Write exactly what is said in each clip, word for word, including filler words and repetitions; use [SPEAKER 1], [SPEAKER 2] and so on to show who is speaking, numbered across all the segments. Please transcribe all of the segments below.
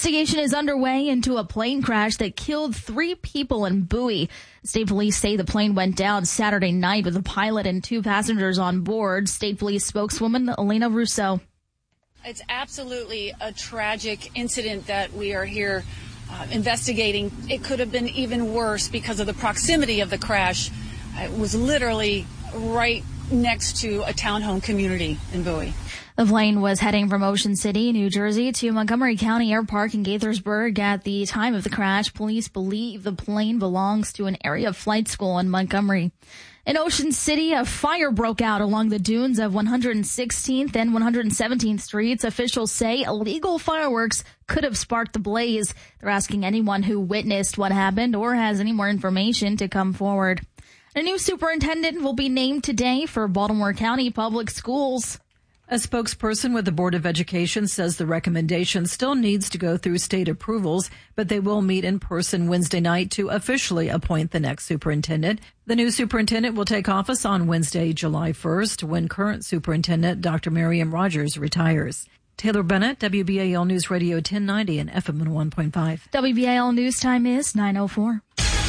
[SPEAKER 1] investigation is underway into a plane crash that killed three people in Bowie. State police say the plane went down Saturday night with a pilot and two passengers on board. State police spokeswoman Elena Russo.
[SPEAKER 2] It's absolutely a tragic incident that we are here uh, investigating. It could have been even worse because of the proximity of the crash. It was literally right next to a townhome community in Bowie.
[SPEAKER 1] The plane was heading from Ocean City, New Jersey, to Montgomery County Air Park in Gaithersburg. At the time of the crash, police believe the plane belongs to an area flight school in Montgomery. In Ocean City, a fire broke out along the dunes of one hundred sixteenth and one hundred seventeenth Streets. Officials say illegal fireworks could have sparked the blaze. They're asking anyone who witnessed what happened or has any more information to come forward. A new superintendent will be named today for Baltimore County Public Schools.
[SPEAKER 3] A spokesperson with the Board of Education says the recommendation still needs to go through state approvals, but they will meet in person Wednesday night to officially appoint the next superintendent. The new superintendent will take office on Wednesday, July first, when current superintendent Doctor Miriam Rogers retires. Taylor Bennett, W B A L News Radio ten ninety and F M one oh one point five.
[SPEAKER 1] W B A L News Time is nine oh four.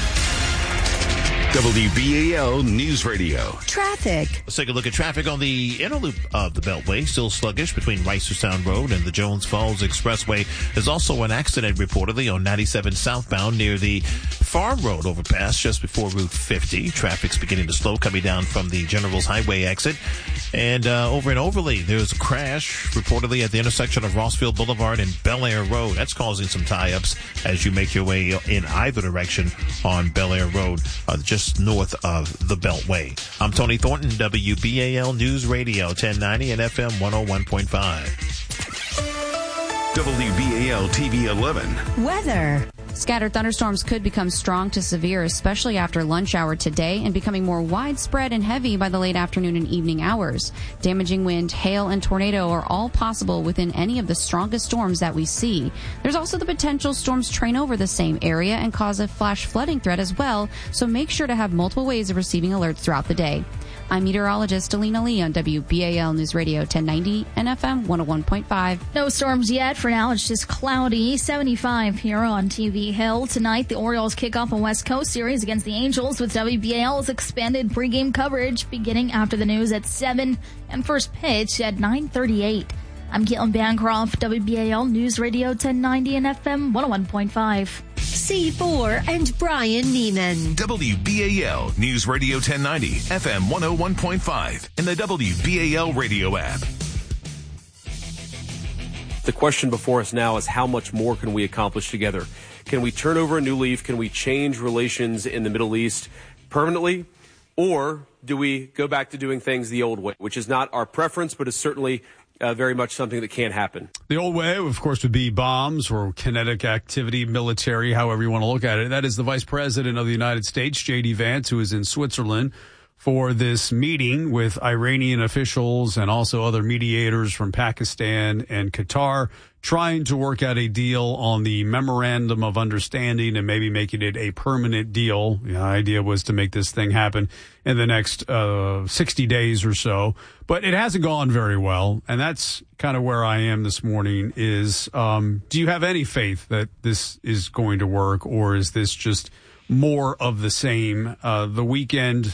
[SPEAKER 4] W B A L News Radio.
[SPEAKER 5] Traffic.
[SPEAKER 6] Let's take a look at traffic on the inner loop of the Beltway. Still sluggish between Reisterstown Road and the Jones Falls Expressway. There's also an accident reportedly on ninety-seven southbound near the Farm Road overpass just before Route fifty. Traffic's beginning to slow coming down from the General's Highway exit. And uh, over in Overley, there's a crash reportedly at the intersection of Rossfield Boulevard and Bel Air Road. That's causing some tie-ups as you make your way in either direction on Bel Air Road, uh, just north of the Beltway. I'm Tony Thornton, W B A L News Radio ten ninety and F M one oh one point five.
[SPEAKER 4] W B A L T V eleven.
[SPEAKER 5] Weather.
[SPEAKER 7] Scattered thunderstorms could become strong to severe, especially after lunch hour today, and becoming more widespread and heavy by the late afternoon and evening hours. Damaging wind, hail, and tornado are all possible within any of the strongest storms that we see. There's also the potential storms train over the same area and cause a flash flooding threat as well, so make sure to have multiple ways of receiving alerts throughout the day. I'm meteorologist Alina Lee on W B A L News Radio ten ninety and F M one oh one point five.
[SPEAKER 1] No storms yet. For now, it's just cloudy. seventy-five here on T V Hill. Tonight, the Orioles kick off a West Coast series against the Angels with W B A L's expanded pregame coverage beginning after the news at seven and first pitch at nine thirty-eight. I'm Caitlin Bancroft, W B A L News Radio ten ninety and F M one oh one point five.
[SPEAKER 5] C four and Brian Neiman.
[SPEAKER 4] W B A L News Radio ten ninety, F M one oh one point five, and the W B A L radio app.
[SPEAKER 8] The question before us now is how much more can we accomplish together? Can we turn over a new leaf? Can we change relations in the Middle East permanently? Or do we go back to doing things the old way, which is not our preference, but is certainly Uh, very much something that can't happen.
[SPEAKER 9] The old way, of course, would be bombs or kinetic activity, military, however you want to look at it. That is the Vice President of the United States, J D Vance, who is in Switzerland for this meeting with Iranian officials and also other mediators from Pakistan and Qatar, trying to work out a deal on the memorandum of understanding and maybe making it a permanent deal. The idea was to make this thing happen in the next uh, sixty days or so. But it hasn't gone very well, and that's kind of where I am this morning is, um, do you have any faith that this is going to work, or is this just more of the same? Uh, the weekend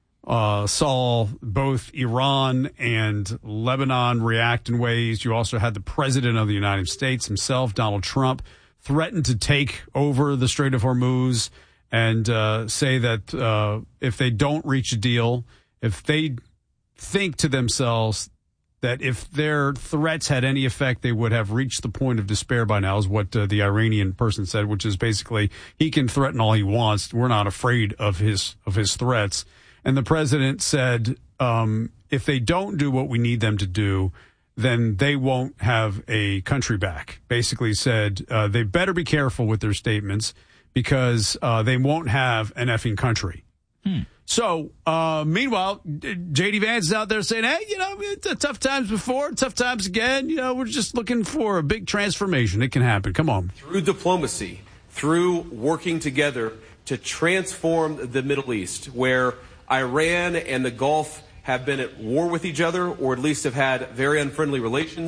[SPEAKER 9] Uh, saw both Iran and Lebanon react in ways. You also had the president of the United States himself, Donald Trump, threaten to take over the Strait of Hormuz and uh, say that uh, if they don't reach a deal, if they think to themselves that if their threats had any effect, they would have reached the point of despair by now, is what uh, the Iranian person said, which is basically he can threaten all he wants. We're not afraid of his of his threats. And the president said, um, if they don't do what we need them to do, then they won't have a country back. Basically said uh, they better be careful with their statements because uh, they won't have an effing country. Hmm. So, uh, meanwhile, J D Vance is out there saying, hey, you know, it's tough times before, tough times again. You know, we're just looking for a big transformation. It can happen. Come on.
[SPEAKER 8] Through diplomacy, through working together to transform the Middle East, where Iran and the Gulf have been at war with each other, or at least have had very unfriendly relations.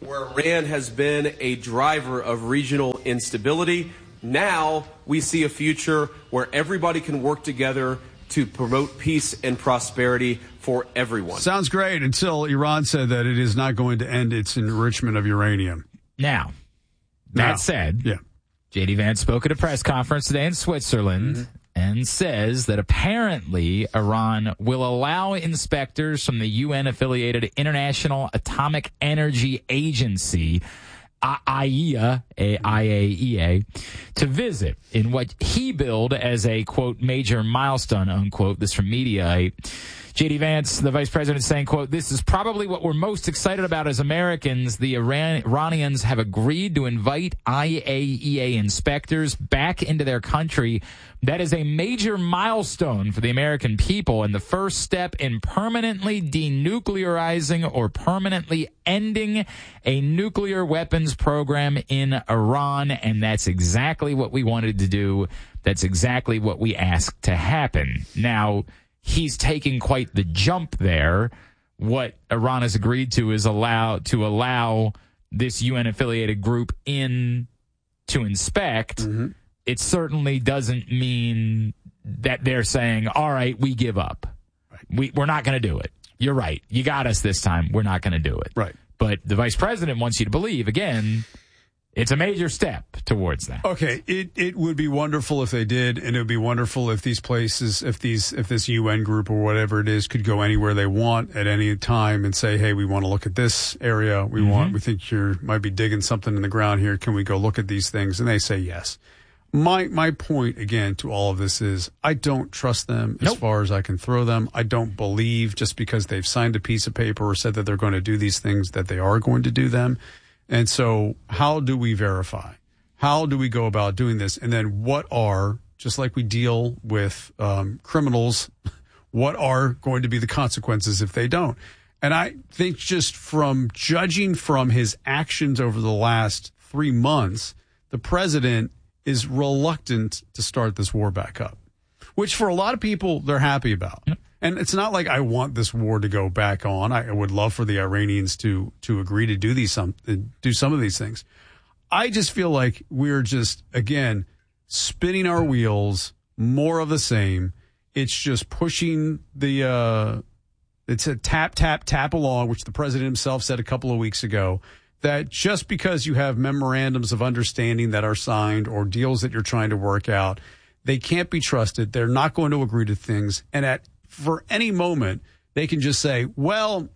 [SPEAKER 8] where Iran has been a driver of regional instability. Now we see a future where everybody can work together to promote peace and prosperity for everyone.
[SPEAKER 9] Sounds great until Iran said that it is not going to end its enrichment of uranium.
[SPEAKER 10] Now, that
[SPEAKER 9] Now,
[SPEAKER 10] said,
[SPEAKER 9] yeah.
[SPEAKER 10] J D Vance spoke at a press conference today in Switzerland mm-hmm. and says that apparently Iran will allow inspectors from the U N-affiliated International Atomic Energy Agency, I A E A, I A E A, to visit in what he billed as a, quote, major milestone, unquote. This from Mediaite. J D Vance, the vice president, saying, quote, this is probably what we're most excited about as Americans. The Iran- Iranians have agreed to invite I A E A inspectors back into their country. That is a major milestone for the American people and the first step in permanently denuclearizing or permanently ending a nuclear weapons program in Iran. And that's exactly what we wanted to do. That's exactly what we asked to happen. Now, he's taking quite the jump there. What Iran has agreed to is allow to allow this U N-affiliated group in to inspect. Mm-hmm. It certainly doesn't mean that they're saying, all right, we give up. Right. We, we're not going to do it. You're right. You got us this time. We're not going to do it.
[SPEAKER 9] Right.
[SPEAKER 10] But the vice president wants you to believe, again, it's a major step towards that.
[SPEAKER 9] Okay, it, it would be wonderful if they did, and it would be wonderful if these places, if these, if this U N group or whatever it is could go anywhere they want at any time and say, hey, we want to look at this area. We mm-hmm. want, we think you might be digging something in the ground here. Can we go look at these things? And they say yes. My my point, again, to all of this is I don't trust them as nope. far as I can throw them. I don't believe just because they've signed a piece of paper or said that they're going to do these things that they are going to do them. And so how do we verify? How do we go about doing this? And then what are, just like we deal with um, criminals, what are going to be the consequences if they don't? And I think just from judging from his actions over the last three months, the president is reluctant to start this war back up, which for a lot of people, they're happy about. Yep. And it's not like I want this war to go back on. I would love for the Iranians to to agree to do these some do some of these things. I just feel like we're just, again, spinning our wheels, more of the same. It's just pushing the uh, it's a tap, tap, tap along, which the president himself said a couple of weeks ago. That just because you have memorandums of understanding that are signed or deals that you're trying to work out, they can't be trusted. They're not going to agree to things. And at for any moment, they can just say, well,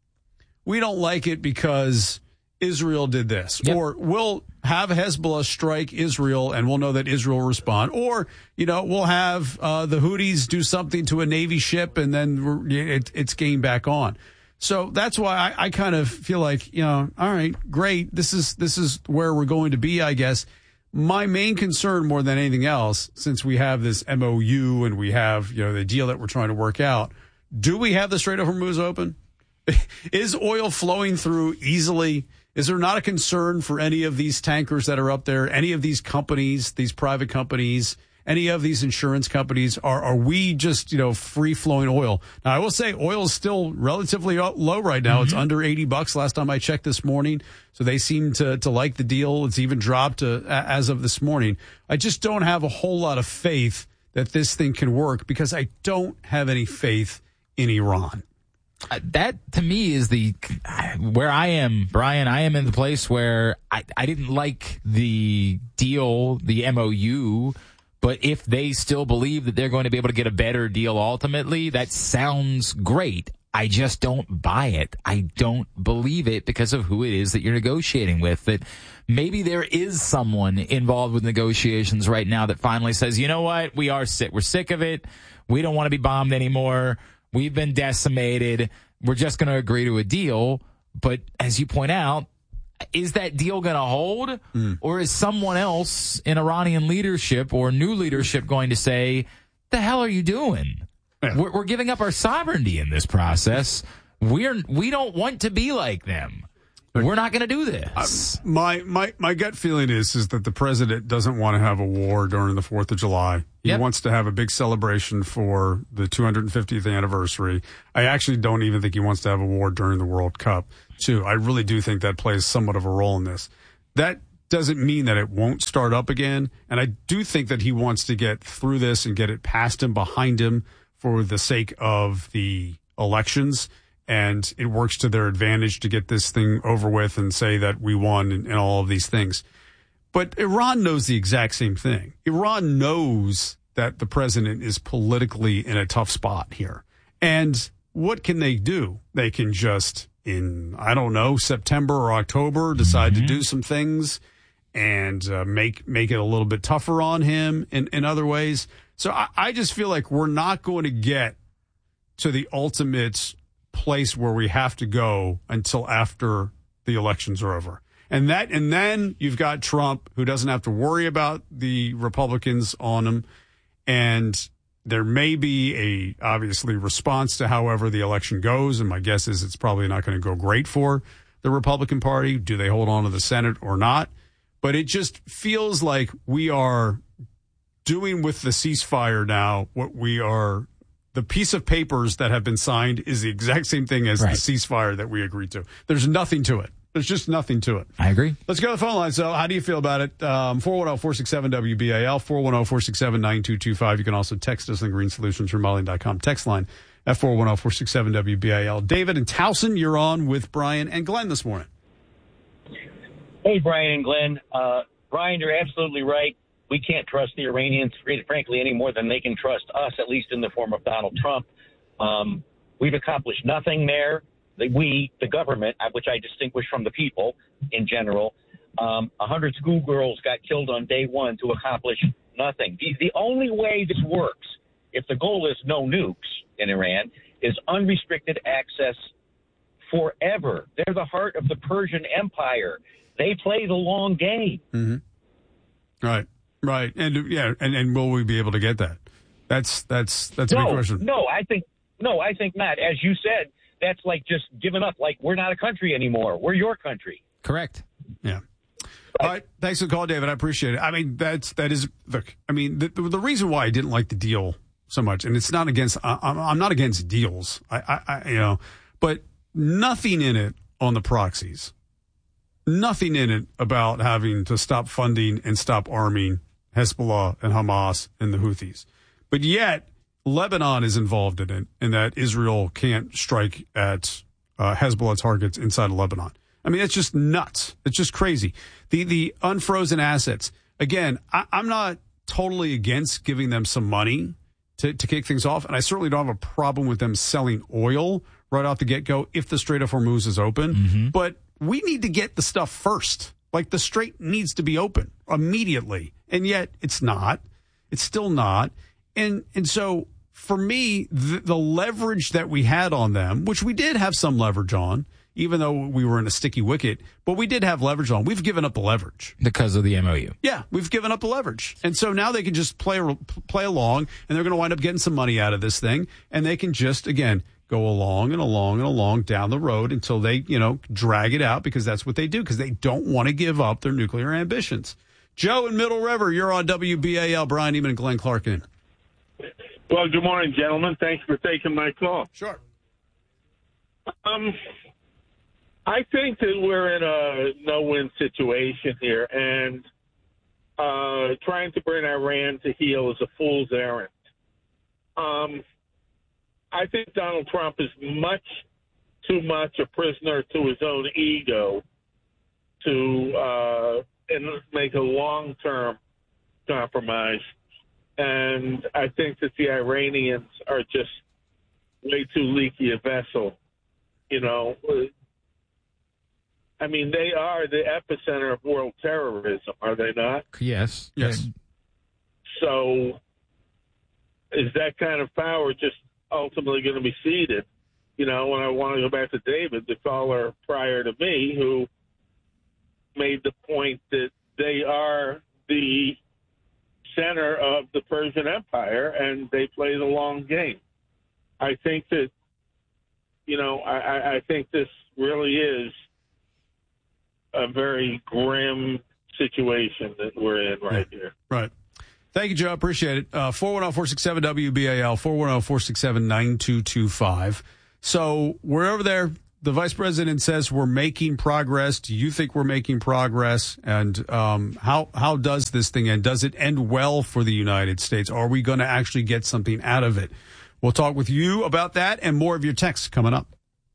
[SPEAKER 9] we don't like it because Israel did this. Yep. Or we'll have Hezbollah strike Israel and we'll know that Israel will respond. Or, you know, we'll have uh, the Houthis do something to a Navy ship and then we're, it, it's game back on. So that's why I, I kind of feel like, you know, all right, great. This is this is where we're going to be, I guess. My main concern more than anything else, since we have this M O U and we have, you know, the deal that we're trying to work out, do we have the Strait of Hormuz open? Is oil flowing through easily? Is there not a concern for any of these tankers that are up there, any of these companies, these private companies, any of these insurance companies? Are are we just, you know, free-flowing oil? Now, I will say oil is still relatively low right now. Mm-hmm. It's under eighty bucks last time I checked this morning. So they seem to, to like the deal. It's even dropped to, as of this morning. I just don't have a whole lot of faith that this thing can work because I don't have any faith in Iran.
[SPEAKER 10] Uh, that, to me, is the where I am, Brian. I am in the place where I, I didn't like the deal, the M O U. But if they still believe that they're going to be able to get a better deal ultimately, that sounds great. I just don't buy it. I don't believe it because of who it is that you're negotiating with. That maybe there is someone involved with negotiations right now that finally says, you know what, we are sick. We're sick of it. We don't want to be bombed anymore. We've been decimated. We're just going to agree to a deal. But as you point out, is that deal going to hold? Mm. Or is someone else in Iranian leadership or new leadership going to say, the hell are you doing? Yeah. We're, we're giving up our sovereignty in this process. We're, we don't want to be like them. We're not going to do this.
[SPEAKER 9] Uh, my, my, my gut feeling is, is that the president doesn't want to have a war during the fourth of July. He yep. wants to have a big celebration for the two hundred fiftieth anniversary. I actually don't even think he wants to have a war during the World Cup. too. I really do think that plays somewhat of a role in this. That doesn't mean that it won't start up again. And I do think that he wants to get through this and get it past him, behind him, for the sake of the elections. And it works to their advantage to get this thing over with and say that we won and, and all of these things. But Iran knows the exact same thing. Iran knows that the president is politically in a tough spot here. And what can they do? They can just, in, I don't know, September or October, decide mm-hmm. to do some things and uh, make make it a little bit tougher on him in, in other ways. So I, I just feel like we're not going to get to the ultimate place where we have to go until after the elections are over. And that, and then you've got Trump, who doesn't have to worry about the Republicans on him. And there may be a, obviously, response to however the election goes. And my guess is it's probably not going to go great for the Republican Party. Do they hold on to the Senate or not? But it just feels like we are doing with the ceasefire now what we are. The piece of papers that have been signed is the exact same thing as right. the ceasefire that we agreed to. There's nothing to it. There's just nothing to it.
[SPEAKER 10] I agree.
[SPEAKER 9] Let's go to the phone line. So how do you feel about it? Um, four one zero, four six seven, W B A L, four one zero, four six seven, nine two two five. You can also text us on green solutions remodeling dot com. Text line at four one zero, four six seven, W B A L. David and Towson, you're on with Brian and Glenn this morning.
[SPEAKER 11] Hey, Brian and Glenn. Uh, Brian, you're absolutely right. We can't trust the Iranians, frankly, any more than they can trust us, at least in the form of Donald Trump. Um, we've accomplished nothing there. The, we, the government, which I distinguish from the people in general, um, one hundred schoolgirls got killed on day one to accomplish nothing. The, the only way this works, if the goal is no nukes in Iran, is unrestricted access forever. They're the heart of the Persian Empire. They play the long game.
[SPEAKER 9] Mm-hmm. Right. Right, and yeah, and, and will we be able to get that? That's that's that's a
[SPEAKER 11] no,
[SPEAKER 9] big question.
[SPEAKER 11] No, I think no, I think not. As you said, that's like just giving up. Like we're not a country anymore. We're your country.
[SPEAKER 10] Correct.
[SPEAKER 9] Yeah. All right. Thanks for the call, David. I appreciate it. I mean, that's that is look. I mean, the, the reason why I didn't like the deal so much, and it's not against. I, I'm not against deals. I, I, I, you know, but nothing in it on the proxies. Nothing in it about having to stop funding and stop arming Hezbollah and Hamas and the Houthis. But yet, Lebanon is involved in it, and that Israel can't strike at uh, Hezbollah targets inside of Lebanon. I mean, it's just nuts. It's just crazy. The the unfrozen assets. Again, I, I'm not totally against giving them some money to, to kick things off, and I certainly don't have a problem with them selling oil right off the get-go if the Strait of Hormuz is open. Mm-hmm. But we need to get the stuff first. Like, the strait needs to be open immediately. And yet it's not. It's still not. And and so for me, the, the leverage that we had on them, which we did have some leverage on, even though we were in a sticky wicket, but we did have leverage on. We've given up the leverage.
[SPEAKER 10] Because of the M O U.
[SPEAKER 9] Yeah, we've given up the leverage. And so now they can just play play along, and they're going to wind up getting some money out of this thing. And they can just, again, go along and along and along down the road until they, you know, drag it out, because that's what they do, because they don't want to give up their nuclear ambitions. Joe in Middle River, you're on W B A L. Brian Eman and Glenn Clark in.
[SPEAKER 12] Well, good morning, gentlemen. Thanks for taking my call.
[SPEAKER 9] Sure.
[SPEAKER 12] Um, I think that we're in a no-win situation here, and uh, trying to bring Iran to heel is a fool's errand. Um, I think Donald Trump is much too much a prisoner to his own ego to uh, and make a long-term compromise. And I think that the Iranians are just way too leaky a vessel. You know, I mean, they are the epicenter of world terrorism, are they not?
[SPEAKER 10] Yes.
[SPEAKER 9] Yes.
[SPEAKER 12] So is that kind of power just ultimately going to be ceded? You know, when I want to go back to David, the caller prior to me, who made the point that they are the center of the Persian Empire and they play the long game. I think that, you know, I, I think this really is a very grim situation that we're in right
[SPEAKER 9] yeah.
[SPEAKER 12] here.
[SPEAKER 9] Right. Thank you, Joe. Appreciate it. Uh, four one zero, four six seven, W B A L, four one zero, four six seven, nine two two five. So we're over there. the vice president says we're making progress. Do you think we're making progress? And um, how how does this thing end? Does it end well for the United States? Are we going to actually get something out of it? We'll talk with you about that and more of your texts coming up.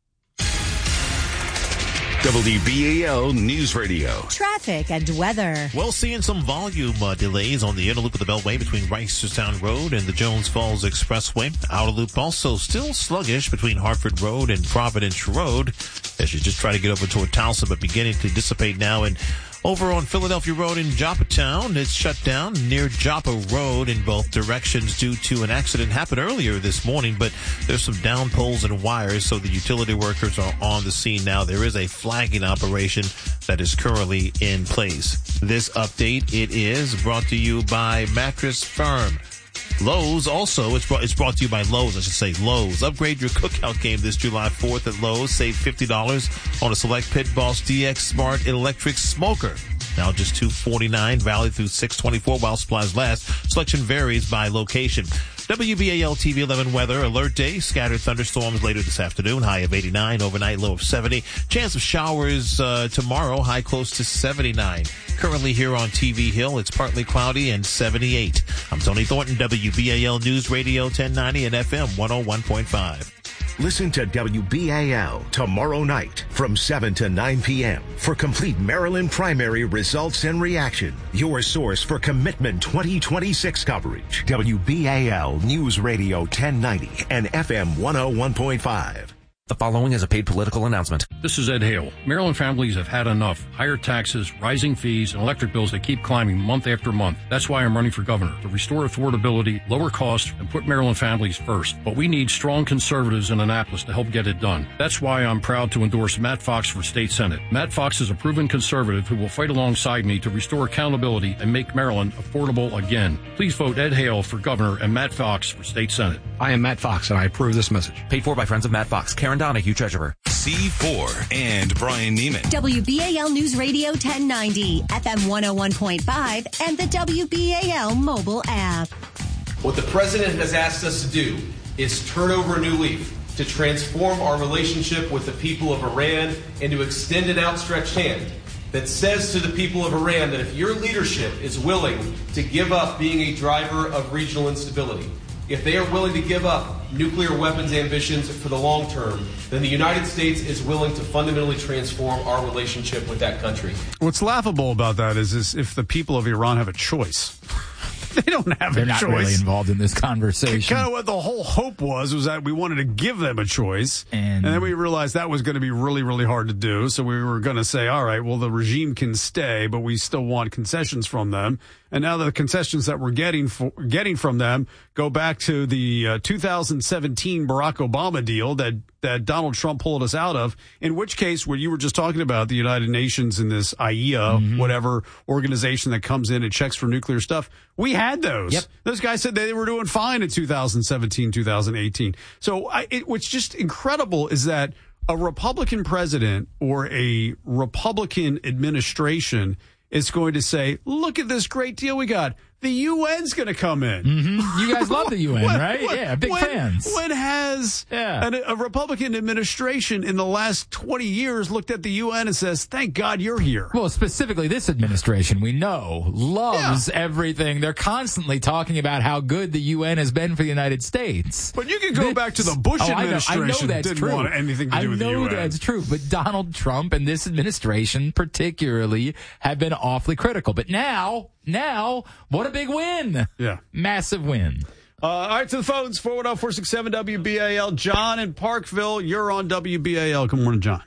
[SPEAKER 4] W B A L News Radio.
[SPEAKER 5] Traffic and weather.
[SPEAKER 6] Well, seeing some volume uh, delays on the inner loop of the Beltway between Reisterstown Road and the Jones Falls Expressway. Outer loop also still sluggish between Hartford Road and Providence Road as you just try to get over toward Tulsa, but beginning to dissipate now. And over on Philadelphia Road in Joppatown, it's shut down near Joppa Road in both directions due to an accident happened earlier this morning, but there's some down poles and wires, so the utility workers are on the scene now. There is a flagging operation that is currently in place. This update, it is brought to you by Mattress Firm. Lowe's also, it's brought, it's brought to you by Lowe's, I should say, Lowe's. Upgrade your cookout game this July fourth at Lowe's. Save fifty dollars on a select Pit Boss D X Smart Electric Smoker. Now just two forty-nine, valid through six twenty-four while supplies last. Selection varies by location. W B A L T V eleven weather alert day. Scattered thunderstorms later this afternoon. High of eighty-nine. Overnight low of seventy. Chance of showers uh, tomorrow. High close to seventy-nine. Currently here on T V Hill, it's partly cloudy and seventy-eight. I'm Tony Thornton, W B A L News Radio ten ninety and F M one oh one point five.
[SPEAKER 13] Listen to W B A L tomorrow night from seven to nine p.m. for complete Maryland primary results and reaction. Your source for Commitment twenty twenty-six coverage. W B A L News Radio ten ninety and F M one oh one point five.
[SPEAKER 14] The following is a paid political announcement.
[SPEAKER 15] This is Ed Hale. Maryland families have had enough. Higher taxes, rising fees, and electric bills that keep climbing month after month. That's why I'm running for governor, to restore affordability, lower costs, and put Maryland families first. But we need strong conservatives in Annapolis to help get it done. That's why I'm proud to endorse Matt Fox for state senate. Matt Fox is a proven conservative who will fight alongside me to restore accountability and make Maryland affordable again. Please vote Ed Hale for governor and Matt Fox for state senate.
[SPEAKER 16] I am Matt Fox, and I approve this message.
[SPEAKER 14] Paid for by friends of Matt Fox. Karen Donahue, treasurer.
[SPEAKER 4] C four and Brian Neiman.
[SPEAKER 5] W B A L News Radio ten ninety, F M one oh one point five, and the W B A L mobile app.
[SPEAKER 8] What the president has asked us to do is turn over a new leaf, to transform our relationship with the people of Iran and to extend an outstretched hand that says to the people of Iran that if your leadership is willing to give up being a driver of regional instability, if they are willing to give up nuclear weapons ambitions for the long term, then the United States is willing to fundamentally transform our relationship with that country.
[SPEAKER 9] What's laughable about that is, is if the people of Iran have a choice. They don't have
[SPEAKER 10] They're
[SPEAKER 9] a choice.
[SPEAKER 10] They're not really involved in this conversation.
[SPEAKER 9] Kind of what the whole hope was, was that we wanted to give them a choice. And, and then we realized that was going to be really, really hard to do. So we were going to say, all right, well, the regime can stay, but we still want concessions from them. And now the concessions that we're getting for, getting from them go back to the uh, two thousand seventeen Barack Obama deal that, that Donald Trump pulled us out of, in which case, what you were just talking about, the United Nations and this I A E A, mm-hmm. whatever organization that comes in and checks for nuclear stuff, we had those. Yep. Those guys said they were doing fine in two thousand seventeen, two thousand eighteen. So I, it, what's just incredible is that a Republican president or a Republican administration is going to say, look at this great deal we got. The U N's going to come in.
[SPEAKER 10] Mm-hmm. You guys love the U N, when, right?
[SPEAKER 9] When,
[SPEAKER 10] yeah, big
[SPEAKER 9] when,
[SPEAKER 10] fans.
[SPEAKER 9] When has
[SPEAKER 10] yeah.
[SPEAKER 9] an, a Republican administration in the last twenty years looked at the U N and says, thank God you're here?
[SPEAKER 10] Well, specifically this administration, we know, loves yeah. everything. They're constantly talking about how good the U N has been for the United States.
[SPEAKER 9] But you can go this, back to the Bush
[SPEAKER 10] oh,
[SPEAKER 9] administration.
[SPEAKER 10] I know, I know that's
[SPEAKER 9] didn't
[SPEAKER 10] true.
[SPEAKER 9] want anything to
[SPEAKER 10] I
[SPEAKER 9] do with the U N.
[SPEAKER 10] I know that's true. But Donald Trump and this administration particularly have been awfully critical. But now... Now, what a big win.
[SPEAKER 9] Yeah.
[SPEAKER 10] Massive win.
[SPEAKER 9] Uh, all right, to the phones, four one zero, four six seven, W B A L. John in Parkville, you're on W B A L. Good morning, John.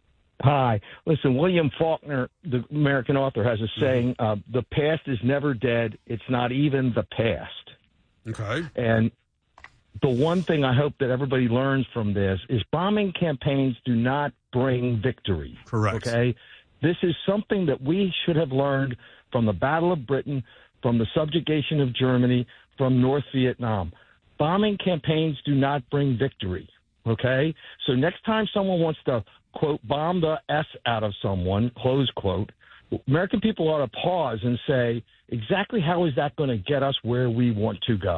[SPEAKER 17] Hi. Listen, William Faulkner, the American author, has a saying, uh, the past is never dead. It's not even the past.
[SPEAKER 9] Okay.
[SPEAKER 17] And the one thing I hope that everybody learns from this is bombing campaigns do not bring victory.
[SPEAKER 9] Correct.
[SPEAKER 17] Okay? This is something that we should have learned from the Battle of Britain, from the subjugation of Germany, from North Vietnam. Bombing campaigns do not bring victory, okay? So next time someone wants to, quote, bomb the S out of someone, close quote, American people ought to pause and say, exactly how is that going to get us where we want to go?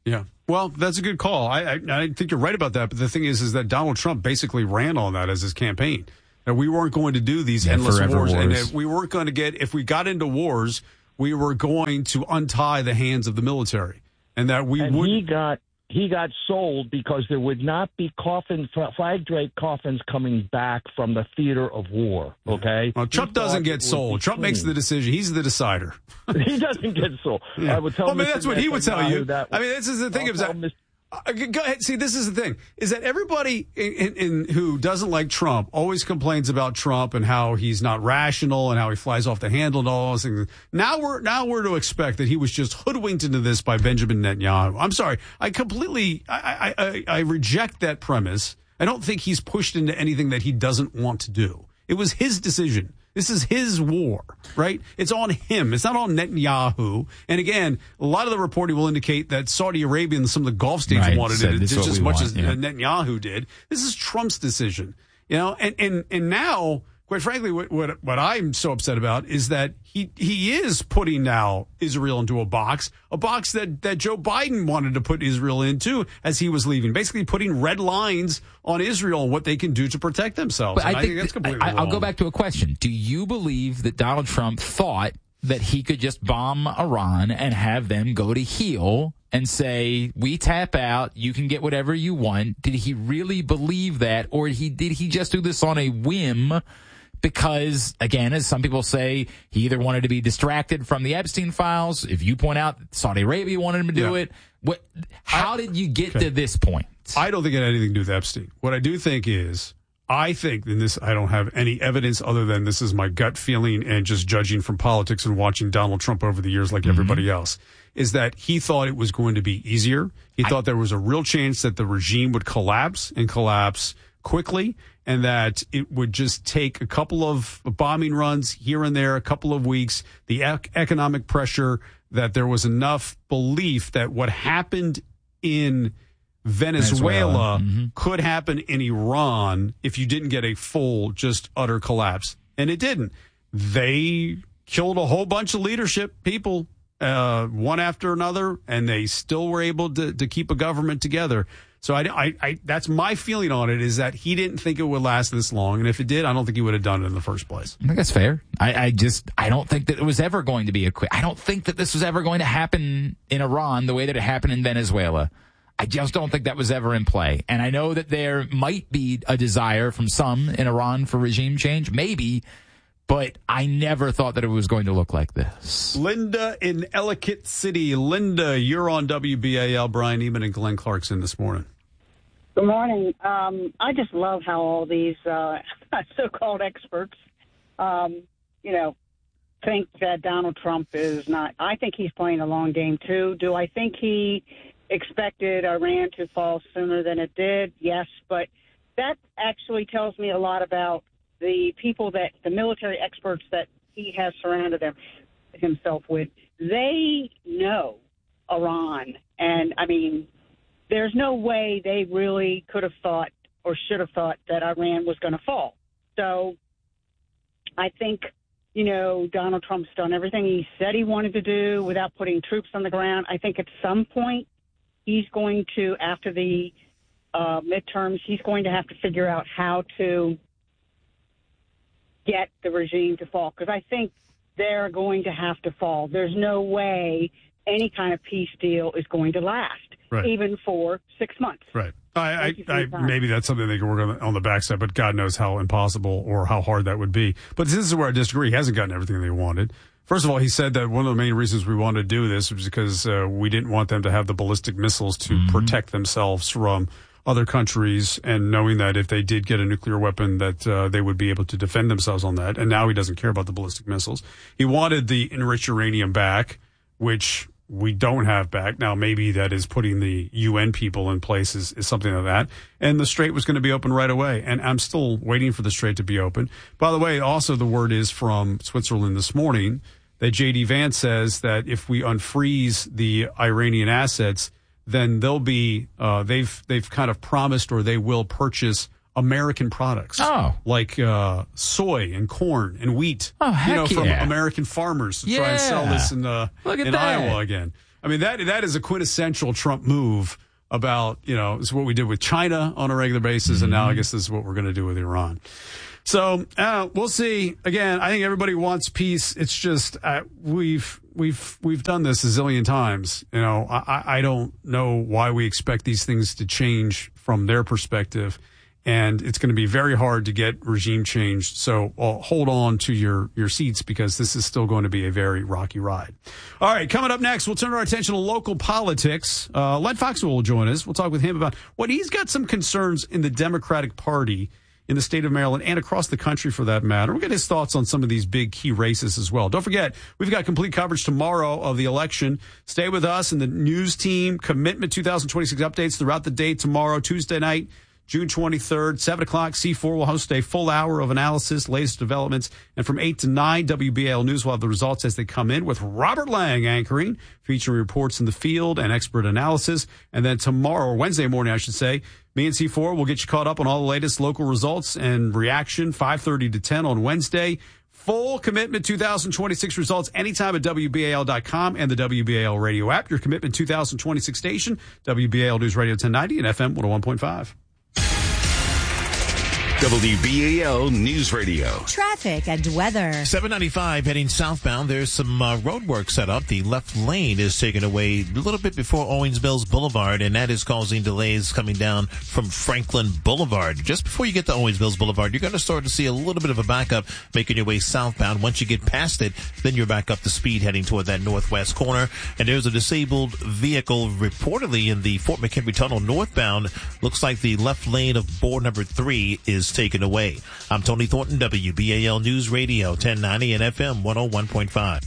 [SPEAKER 9] Yeah. Well, that's a good call. I, I, I think you're right about that. But the thing is, is that Donald Trump basically ran on that as his campaign. That we weren't going to do these
[SPEAKER 10] yeah,
[SPEAKER 9] endless wars,
[SPEAKER 10] wars.
[SPEAKER 9] And that we weren't going to get, if we got into wars, we were going to untie the hands of the military. And that we
[SPEAKER 17] and
[SPEAKER 9] would.
[SPEAKER 17] He got, he got sold because there would not be coffin, flag draped coffins coming back from the theater of war. Okay.
[SPEAKER 9] Well, Trump doesn't get sold. Trump makes the decision. He's the decider.
[SPEAKER 17] He doesn't get sold.
[SPEAKER 9] Yeah.
[SPEAKER 17] I would tell
[SPEAKER 9] well, I mean,
[SPEAKER 17] Mister
[SPEAKER 9] that's what he would tell you.
[SPEAKER 17] That
[SPEAKER 9] I mean, this is the thing. Is that, uh, go ahead. See, this is the thing. Is that everybody in, in, in who doesn't like Trump always complains about Trump and how he's not rational and how he flies off the handle and all those things. Now we're now we're to expect that he was just hoodwinked into this by Benjamin Netanyahu. I'm sorry. I completely I I, I, I reject that premise. I don't think he's pushed into anything that he doesn't want to do. It was his decision. This is his war, right? It's on him. It's not on Netanyahu. And again, a lot of the reporting will indicate that Saudi Arabia and some of the Gulf states
[SPEAKER 10] right,
[SPEAKER 9] wanted
[SPEAKER 10] so
[SPEAKER 9] it just as much
[SPEAKER 10] want,
[SPEAKER 9] as
[SPEAKER 10] yeah.
[SPEAKER 9] Netanyahu did. This is Trump's decision, you know. And and and now, quite frankly, what what, what I'm so upset about is that he he is putting now Israel into a box, a box that that Joe Biden wanted to put Israel into as he was leaving, basically putting red lines on Israel and what they can do to protect themselves.
[SPEAKER 10] But I,
[SPEAKER 9] I
[SPEAKER 10] think
[SPEAKER 9] think that's completely
[SPEAKER 10] I,
[SPEAKER 9] wrong.
[SPEAKER 10] I'll go back to a question. Do you believe that Donald Trump thought that he could just bomb Iran and have them go to heel and say, we tap out, you can get whatever you want? Did he really believe that, or he did he just do this on a whim? Because, again, as some people say, he either wanted to be distracted from the Epstein files. If you point out Saudi Arabia wanted him to do
[SPEAKER 9] yeah.
[SPEAKER 10] it, what? How I, did you get
[SPEAKER 9] okay.
[SPEAKER 10] to this point?
[SPEAKER 9] I don't think it had anything to do with Epstein. What I do think is, I think, and this, I don't have any evidence other than this is my gut feeling and just judging from politics and watching Donald Trump over the years like mm-hmm. everybody else, is that he thought it was going to be easier. He I, thought there was a real chance that the regime would collapse and collapse quickly, and that it would just take a couple of bombing runs here and there, a couple of weeks, the ec- economic pressure, that there was enough belief that what happened in Venezuela, Venezuela. Mm-hmm. could happen in Iran if you didn't get a full, just utter collapse. And it didn't. They killed a whole bunch of leadership people, uh, one after another, and they still were able to, to keep a government together. So I, I, I, that's my feeling on it, is that he didn't think it would last this long. And if it did, I don't think he would have done it in the first place.
[SPEAKER 10] I think that's fair. I, I just, I don't think that it was ever going to be a quick, I don't think that this was ever going to happen in Iran the way that it happened in Venezuela. I just don't think that was ever in play. And I know that there might be a desire from some in Iran for regime change, maybe, but I never thought that it was going to look like this.
[SPEAKER 9] Linda in Ellicott City. Linda, you're on W B A L. Brian Eman and Glenn Clarkson this morning.
[SPEAKER 18] Good morning. Um, I just love how all these uh, so-called experts, um, you know, think that Donald Trump is not. I think he's playing a long game, too. Do I think he expected Iran to fall sooner than it did? Yes, but that actually tells me a lot about the people that, the military experts that he has surrounded them, himself with. They know Iran, and, I mean, there's no way they really could have thought or should have thought that Iran was going to fall. So I think, you know, Donald Trump's done everything he said he wanted to do without putting troops on the ground. I think at some point he's going to, after the uh, midterms, he's going to have to figure out how to get the regime to fall, because I think they're going to have to fall. There's no way any kind of peace deal is going to last. Right. Even for six months.
[SPEAKER 9] Right. I, I, I maybe that's something they can work on the, on the backside, but God knows how impossible or how hard that would be. But this is where I disagree. He hasn't gotten everything they wanted. First of all, he said that one of the main reasons we wanted to do this was because uh, we didn't want them to have the ballistic missiles to mm-hmm. protect themselves from other countries, and knowing that if they did get a nuclear weapon, that uh, they would be able to defend themselves on that. And now he doesn't care about the ballistic missiles. He wanted the enriched uranium back, which we don't have back. Now, maybe that is putting the U N people in place is, is something like that. And the Strait was going to be open right away. And I'm still waiting for the Strait to be open. By the way, also the word is from Switzerland this morning that J D Vance says that if we unfreeze the Iranian assets, then they'll be, uh, they've, they've kind of promised, or they will purchase American products.
[SPEAKER 10] Oh.
[SPEAKER 9] Like, uh, soy and corn and wheat.
[SPEAKER 10] Oh, heck
[SPEAKER 9] You know, from
[SPEAKER 10] yeah.
[SPEAKER 9] American farmers to
[SPEAKER 10] yeah.
[SPEAKER 9] try and sell this in, uh,
[SPEAKER 10] Look at
[SPEAKER 9] in
[SPEAKER 10] that.
[SPEAKER 9] Iowa again. I mean, that that is a quintessential Trump move about, you know, it's what we did with China on a regular basis, mm-hmm. and now I guess this is what we're going to do with Iran. So uh, we'll see. Again, I think everybody wants peace. It's just uh, we've we've we've done this a zillion times. You know, I, I don't know why we expect these things to change from their perspective, and it's going to be very hard to get regime change. So uh, hold on to your your seats because this is still going to be a very rocky ride. All right, coming up next, we'll turn our attention to local politics. Uh, Len Foxwell will join us. We'll talk with him about what he's got some concerns in the Democratic Party in the state of Maryland and across the country for that matter. We'll get his thoughts on some of these big key races as well. Don't forget, we've got complete coverage tomorrow of the election. Stay with us and the news team. Commitment twenty twenty-six updates throughout the day tomorrow, Tuesday night, June twenty-third, seven o'clock. C four will host a full hour of analysis, latest developments. And from eight to nine, W B A L News will have the results as they come in with Robert Lang anchoring, featuring reports in the field and expert analysis. And then tomorrow, or Wednesday morning, I should say, me and C four will get you caught up on all the latest local results and reaction, five thirty to ten on Wednesday. Full Commitment twenty twenty-six results anytime at W B A L dot com and the W B A L radio app. Your Commitment twenty twenty-six station, W B A L News Radio ten ninety and F M one oh one point five.
[SPEAKER 4] W B A L News Radio.
[SPEAKER 19] Traffic and weather.
[SPEAKER 6] seven ninety-five heading southbound. There's some uh, road work set up. The left lane is taken away a little bit before Owings Mills Boulevard, and that is causing delays coming down from Franklin Boulevard. Just before you get to Owings Mills Boulevard, you're going to start to see a little bit of a backup making your way southbound. Once you get past it, then you're back up to speed heading toward that northwest corner. And there's a disabled vehicle reportedly in the Fort McHenry Tunnel northbound. Looks like the left lane of board number three is taken away. I'm Tony Thornton, W B A L News Radio ten ninety and F M one oh one point five.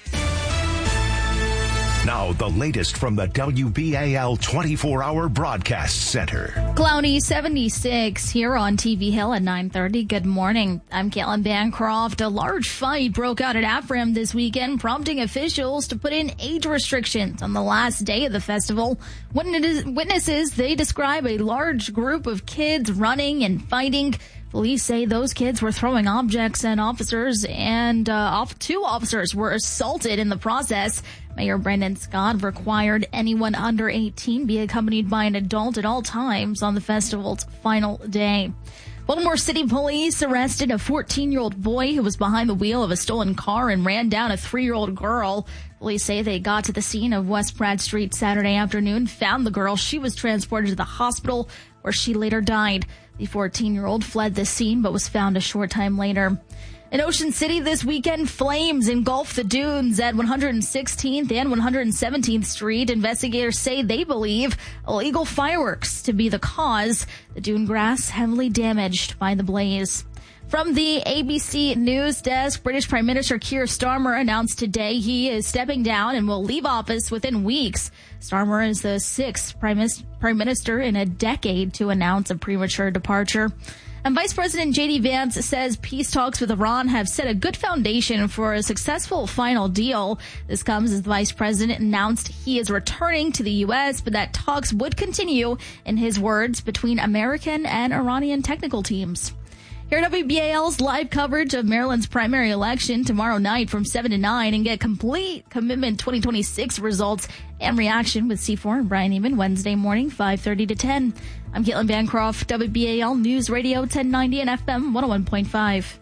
[SPEAKER 13] Now, the latest from the W B A L twenty-four hour Broadcast Center.
[SPEAKER 1] Cloudy seventy-six here on T V Hill at nine thirty. Good morning. I'm Caitlin Bancroft. A large fight broke out at AFRAM this weekend, prompting officials to put in age restrictions on the last day of the festival. Witnesses, they describe a large group of kids running and fighting. Police say those kids were throwing objects at officers, and uh, off, two officers were assaulted in the process. Mayor Brandon Scott required anyone under eighteen be accompanied by an adult at all times on the festival's final day. Baltimore City Police arrested a fourteen-year-old boy who was behind the wheel of a stolen car and ran down a three-year-old girl. Police say they got to the scene of West Pratt Street Saturday afternoon, found the girl. She was transported to the hospital where she later died. The fourteen-year-old fled the scene but was found a short time later. In Ocean City this weekend, flames engulfed the dunes at one hundred sixteenth and one hundred seventeenth Street. Investigators say they believe illegal fireworks to be the cause. The dune grass heavily damaged by the blaze. From the A B C News Desk, British Prime Minister Keir Starmer announced today he is stepping down and will leave office within weeks. Starmer is the sixth Prime Minister in a decade to announce a premature departure. And Vice President J D Vance says peace talks with Iran have set a good foundation for a successful final deal. This comes as the Vice President announced he is returning to the U S, but that talks would continue, in his words, between American and Iranian technical teams. Hear W B A L's live coverage of Maryland's primary election tomorrow night from seven to nine and get complete Commitment twenty twenty-six results and reaction with C four and Brian Eman Wednesday morning, five thirty to ten. I'm Caitlin Bancroft, W B A L News Radio ten ninety and F M one oh one point five.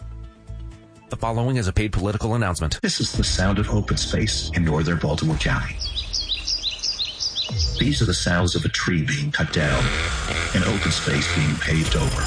[SPEAKER 14] The following is a paid political announcement.
[SPEAKER 20] This is the sound of open space in northern Baltimore County. These are the sounds of a tree being cut down and open space being paved over.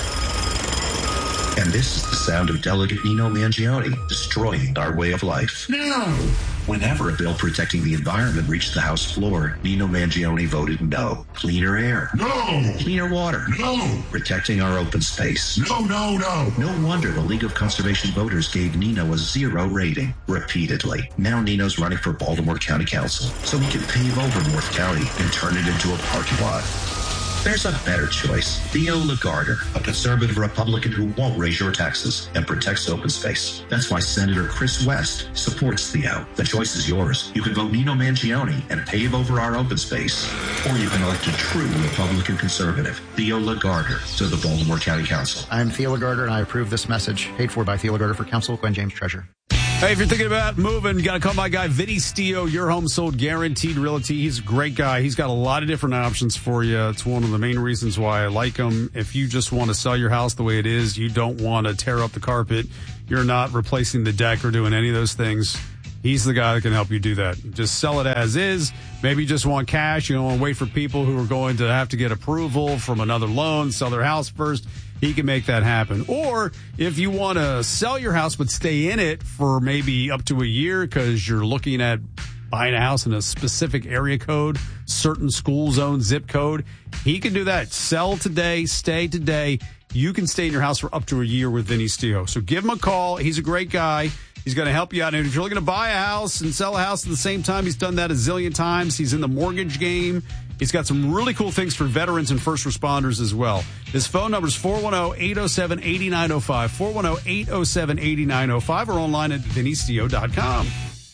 [SPEAKER 20] And this is the sound of Delegate Nino Mangione destroying our way of life. No! Whenever a bill protecting the environment reached the House floor, Nino Mangione voted no. Cleaner air. No! Cleaner water. No! Protecting our open space. No, no, no! No wonder the League of Conservation Voters gave Nino a zero rating repeatedly. Now Nino's running for Baltimore County Council so he can pave over North County and turn it into a parking lot. There's a better choice. Theo Lagarder, a conservative Republican who won't raise your taxes and protects open space. That's why Senator Chris West supports Theo. The choice is yours. You can vote Nino Mangione and pave over our open space. Or you can elect a true Republican conservative, Theo Lagarder, to the Baltimore County Council.
[SPEAKER 21] I'm Theo Lagarder, and I approve this message. Paid for by Theo Lagarder for Council, Gwen James, Treasurer.
[SPEAKER 9] Hey, if you're thinking about moving, you got to call my guy, Vinny Stio, Your Home Sold Guaranteed Realty. He's a great guy. He's got a lot of different options for you. It's one of the main reasons why I like him. If you just want to sell your house the way it is, you don't want to tear up the carpet, you're not replacing the deck or doing any of those things, he's the guy that can help you do that. Just sell it as is. Maybe you just want cash. You don't want to wait for people who are going to have to get approval from another loan, sell their house first. He can make that happen. Or if you want to sell your house but stay in it for maybe up to a year because you're looking at buying a house in a specific area code, certain school zone, zip code, he can do that. Sell today, stay today. You can stay in your house for up to a year with Vinny Stio. So give him a call. He's a great guy. He's going to help you out. And if you're looking to buy a house and sell a house at the same time, he's done that a zillion times. He's in the mortgage game. He's got some really cool things for veterans and first responders as well. His phone number is four one zero, eight zero seven, eight nine zero five, four one zero, eight zero seven, eight nine zero five, or online at vinny stio dot com.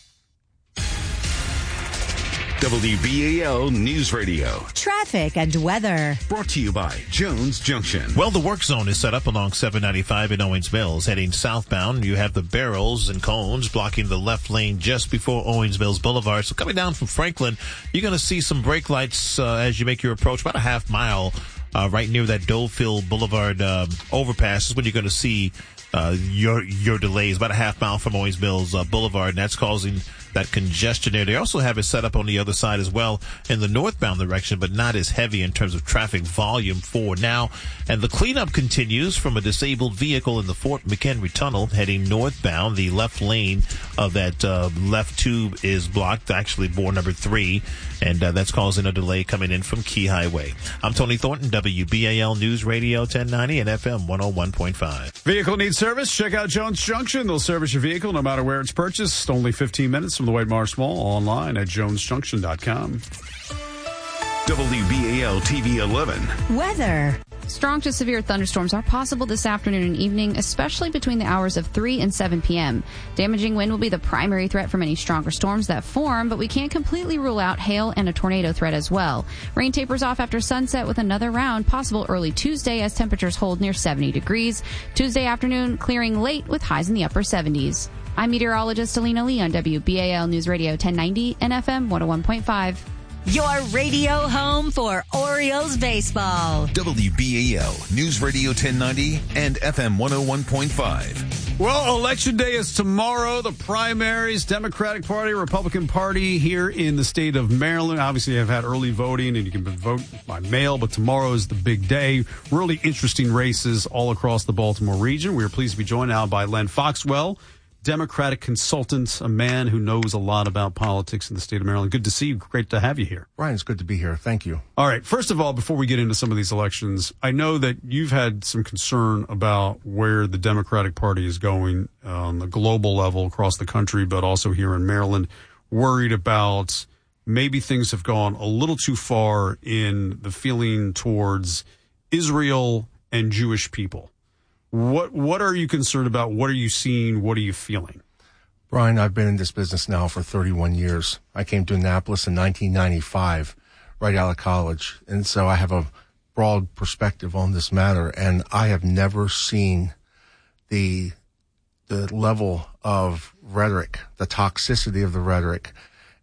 [SPEAKER 4] W B A L News Radio.
[SPEAKER 5] Traffic and weather.
[SPEAKER 4] Brought to you by Jones Junction.
[SPEAKER 6] Well, the work zone is set up along seven ninety-five in Owings Mills. Heading southbound, you have the barrels and cones blocking the left lane just before Owings Mills Boulevard. So coming down from Franklin, you're going to see some brake lights uh, as you make your approach, about a half mile uh, right near that Dolefield Boulevard um, overpass is when you're going to see uh, your your delays, about a half mile from Owings Mills uh, Boulevard, and that's causing that congestion there. They also have it set up on the other side as well in the northbound direction, but not as heavy in terms of traffic volume for now. And the cleanup continues from a disabled vehicle in the Fort McHenry Tunnel heading northbound. The left lane of that uh, left tube is blocked, actually bore number three, and uh, that's causing a delay coming in from Key Highway. I'm Tony Thornton, W B A L News Radio ten ninety and F M one oh one point five.
[SPEAKER 9] Vehicle needs service? Check out Jones Junction. They'll service your vehicle no matter where it's purchased. Only fifteen minutes from the White Marsh Mall, online at jones junction dot com.
[SPEAKER 4] W B A L T V eleven.
[SPEAKER 5] Weather.
[SPEAKER 7] Strong to severe thunderstorms are possible this afternoon and evening, especially between the hours of three and seven p.m. Damaging wind will be the primary threat from any stronger storms that form, but we can't completely rule out hail and a tornado threat as well. Rain tapers off after sunset with another round possible early Tuesday as temperatures hold near seventy degrees. Tuesday afternoon clearing late with highs in the upper seventies. I'm meteorologist Alina Lee on W B A L News Radio ten ninety and F M one oh one point five.
[SPEAKER 5] Your radio home for Orioles baseball.
[SPEAKER 4] W B A L News Radio ten ninety and F M one oh one point five.
[SPEAKER 9] Well, Election Day is tomorrow. The primaries, Democratic Party, Republican Party here in the state of Maryland. Obviously, have had early voting, and you can vote by mail, but tomorrow is the big day. Really interesting races all across the Baltimore region. We are pleased to be joined now by Len Foxwell, Democratic consultant, a man who knows a lot about politics in the state of Maryland. Good to see you. Great to have you here.
[SPEAKER 16] Ryan, it's good to be here. Thank you.
[SPEAKER 9] All right. First of all, before we get into some of these elections, I know that you've had some concern about where the Democratic Party is going on the global level across the country, but also here in Maryland, worried about maybe things have gone a little too far in the feeling towards Israel and Jewish people. What what are you concerned about? What are you seeing? What are you feeling?
[SPEAKER 16] Brian, I've been in this business now for thirty-one years. I came to Annapolis in nineteen ninety-five, right out of college. And so I have a broad perspective on this matter. And I have never seen the the level of rhetoric, the toxicity of the rhetoric,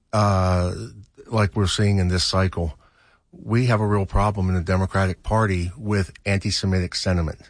[SPEAKER 16] uh, like we're seeing in this cycle. We have a real problem in the Democratic Party with anti-Semitic sentiment.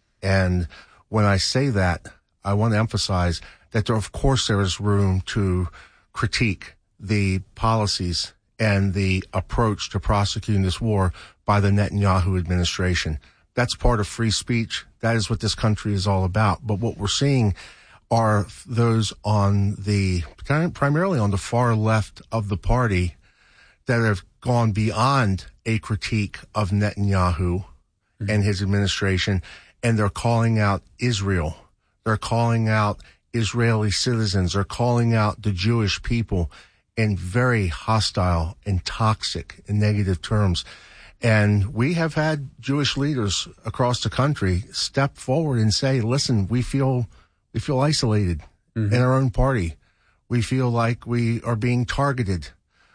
[SPEAKER 16] And when I say that, I want to emphasize that there, of course, there is room to critique the policies and the approach to prosecuting this war by the Netanyahu administration. That's part of free speech. That is what this country is all about. But what we're seeing are those on the, primarily on the far left of the party, that have gone beyond a critique of Netanyahu mm-hmm. and his administration. And they're calling out Israel. They're calling out Israeli citizens. They're calling out the Jewish people in very hostile and toxic and negative terms. And we have had Jewish leaders across the country step forward and say, listen, we feel, we feel isolated mm-hmm. in our own party. We feel like we are being targeted,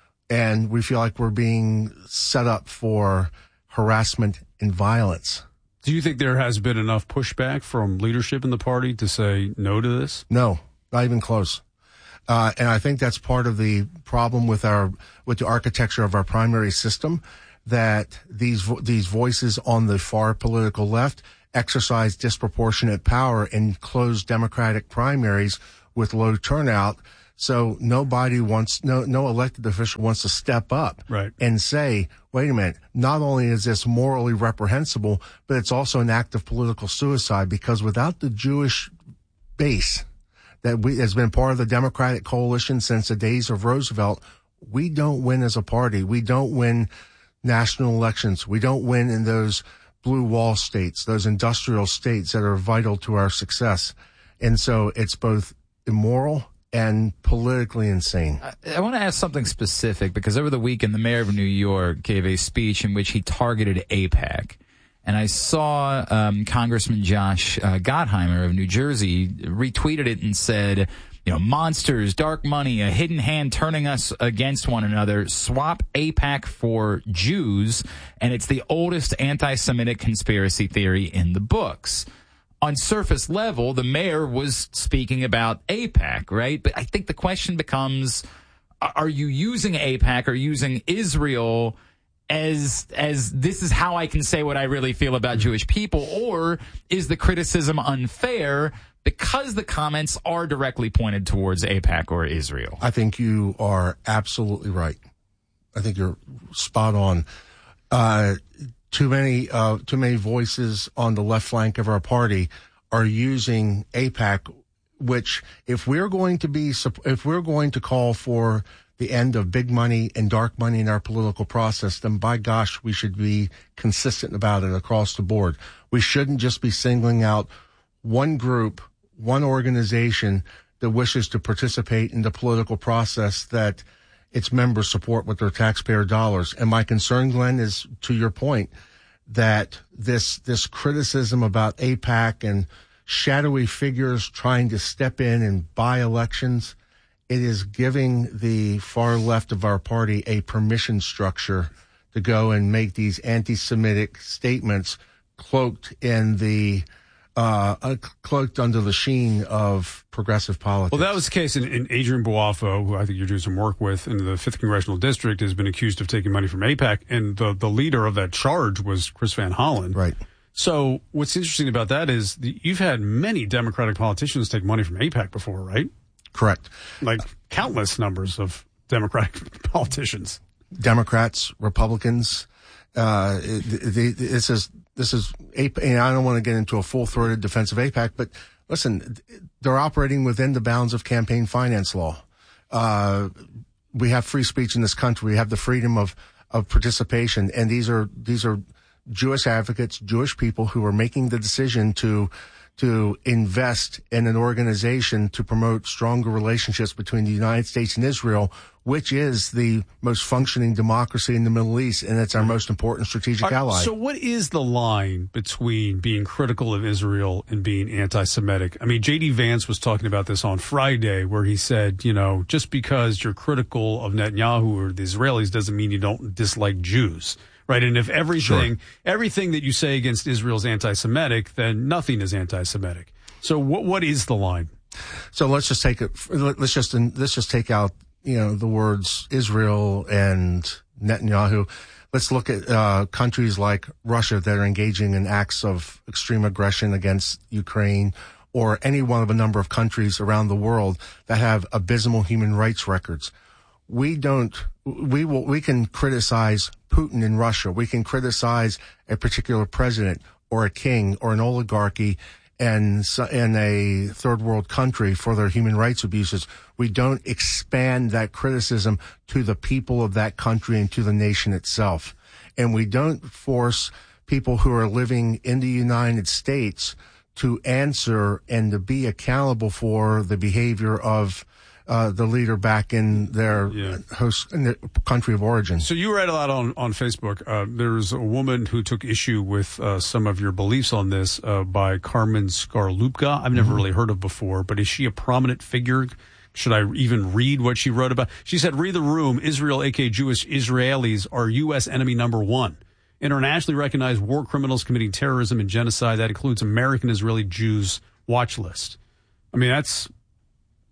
[SPEAKER 16] and we feel like we're being set up for harassment and violence.
[SPEAKER 9] Do you think there has been enough pushback from leadership in the party to say no to this?
[SPEAKER 16] No, Not even close. Uh, and I think that's part of the problem with our, with the architecture of our primary system, that these, vo- these voices on the far political left exercise disproportionate power in closed Democratic primaries with low turnout. So nobody wants, no, no elected official wants to step up
[SPEAKER 9] right.
[SPEAKER 16] and say, wait a minute, not only is this morally reprehensible, but it's also an act of political suicide, because without the Jewish base that we, has been part of the Democratic coalition since the days of Roosevelt, we don't win as a party. We don't win national elections. We don't win in those blue wall states, those industrial states that are vital to our success. And so it's both immoral and politically insane.
[SPEAKER 10] I, I want to ask something specific, because over the weekend, the mayor of New York gave a speech in which he targeted AIPAC. And I saw um, Congressman Josh uh, Gottheimer of New Jersey retweeted it and said, you know, monsters, dark money, a hidden hand turning us against one another. Swap AIPAC for Jews, and it's the oldest anti-Semitic conspiracy theory in the books. On surface level, the mayor was speaking about AIPAC, right? But I think the question becomes, are you using AIPAC or using Israel as as this is how I can say what I really feel about Jewish people, or is the criticism unfair because the comments are directly pointed towards AIPAC or Israel?
[SPEAKER 16] I think you are absolutely right. I think you're spot on. Uh, too many, uh, too many voices on the left flank of our party are using AIPAC, which if we're going to be, if we're going to call for the end of big money and dark money in our political process, then by gosh, we should be consistent about it across the board. We shouldn't just be singling out one group, one organization that wishes to participate in the political process that its members support with their taxpayer dollars. And my concern, Glenn, is to your point that this, this criticism about AIPAC and shadowy figures trying to step in and buy elections, it is giving the far left of our party a permission structure to go and make these anti-Semitic statements cloaked in the uh, uh, cloaked under the sheen of progressive politics.
[SPEAKER 9] Well, that was the case in, in Adrian Boafo, who I think you're doing some work with in the fifth Congressional District, has been accused of taking money from AIPAC, and the, the leader of that charge was Chris Van Hollen.
[SPEAKER 16] Right.
[SPEAKER 9] So what's interesting about that is the, you've had many Democratic politicians take money from AIPAC before, right?
[SPEAKER 16] Correct.
[SPEAKER 9] Like countless numbers of Democratic politicians.
[SPEAKER 16] Democrats, Republicans. Uh, the, the, this is, this is, AIPAC, and I don't want to get into a full-throated defense of AIPAC, but listen, they're operating within the bounds of campaign finance law. Uh, we have free speech in this country. We have the freedom of, of participation. And these are, these are Jewish advocates, Jewish people who are making the decision to, to invest in an organization to promote stronger relationships between the United States and Israel, which is the most functioning democracy in the Middle East, and it's our most important strategic
[SPEAKER 9] Right,
[SPEAKER 16] ally.
[SPEAKER 9] So what is the line between being critical of Israel and being anti-Semitic? I mean, J D Vance was talking about this on Friday, where he said, you know, just because you're critical of Netanyahu or the Israelis doesn't mean you don't dislike Jews. Right. And if everything, sure. everything that you say against Israel is anti-Semitic, then nothing is anti-Semitic. So what, what is the line?
[SPEAKER 16] So let's just take it. Let's just, let's just take out, you know, the words Israel and Netanyahu. Let's look at, uh, countries like Russia that are engaging in acts of extreme aggression against Ukraine, or any one of a number of countries around the world that have abysmal human rights records. We don't, we will, we can criticize Putin in Russia. We can criticize a particular president or a king or an oligarchy and in a third world country for their human rights abuses. We don't expand that criticism to the people of that country and to the nation itself. And we don't force people who are living in the United States to answer and to be accountable for the behavior of Uh, the leader back in their yeah. host, in their country of origin.
[SPEAKER 9] So you write a lot on, on Facebook. Uh, there's a woman who took issue with, uh, some of your beliefs on this, uh, by Carmen Skarlupka. I've never mm-hmm. really heard of before, but is she a prominent figure? Should I even read what she wrote about? She said, read the room. Israel, aka Jewish Israelis, are U S enemy number one. Internationally recognized war criminals committing terrorism and genocide. That includes American Israeli Jews watch list. I mean, that's,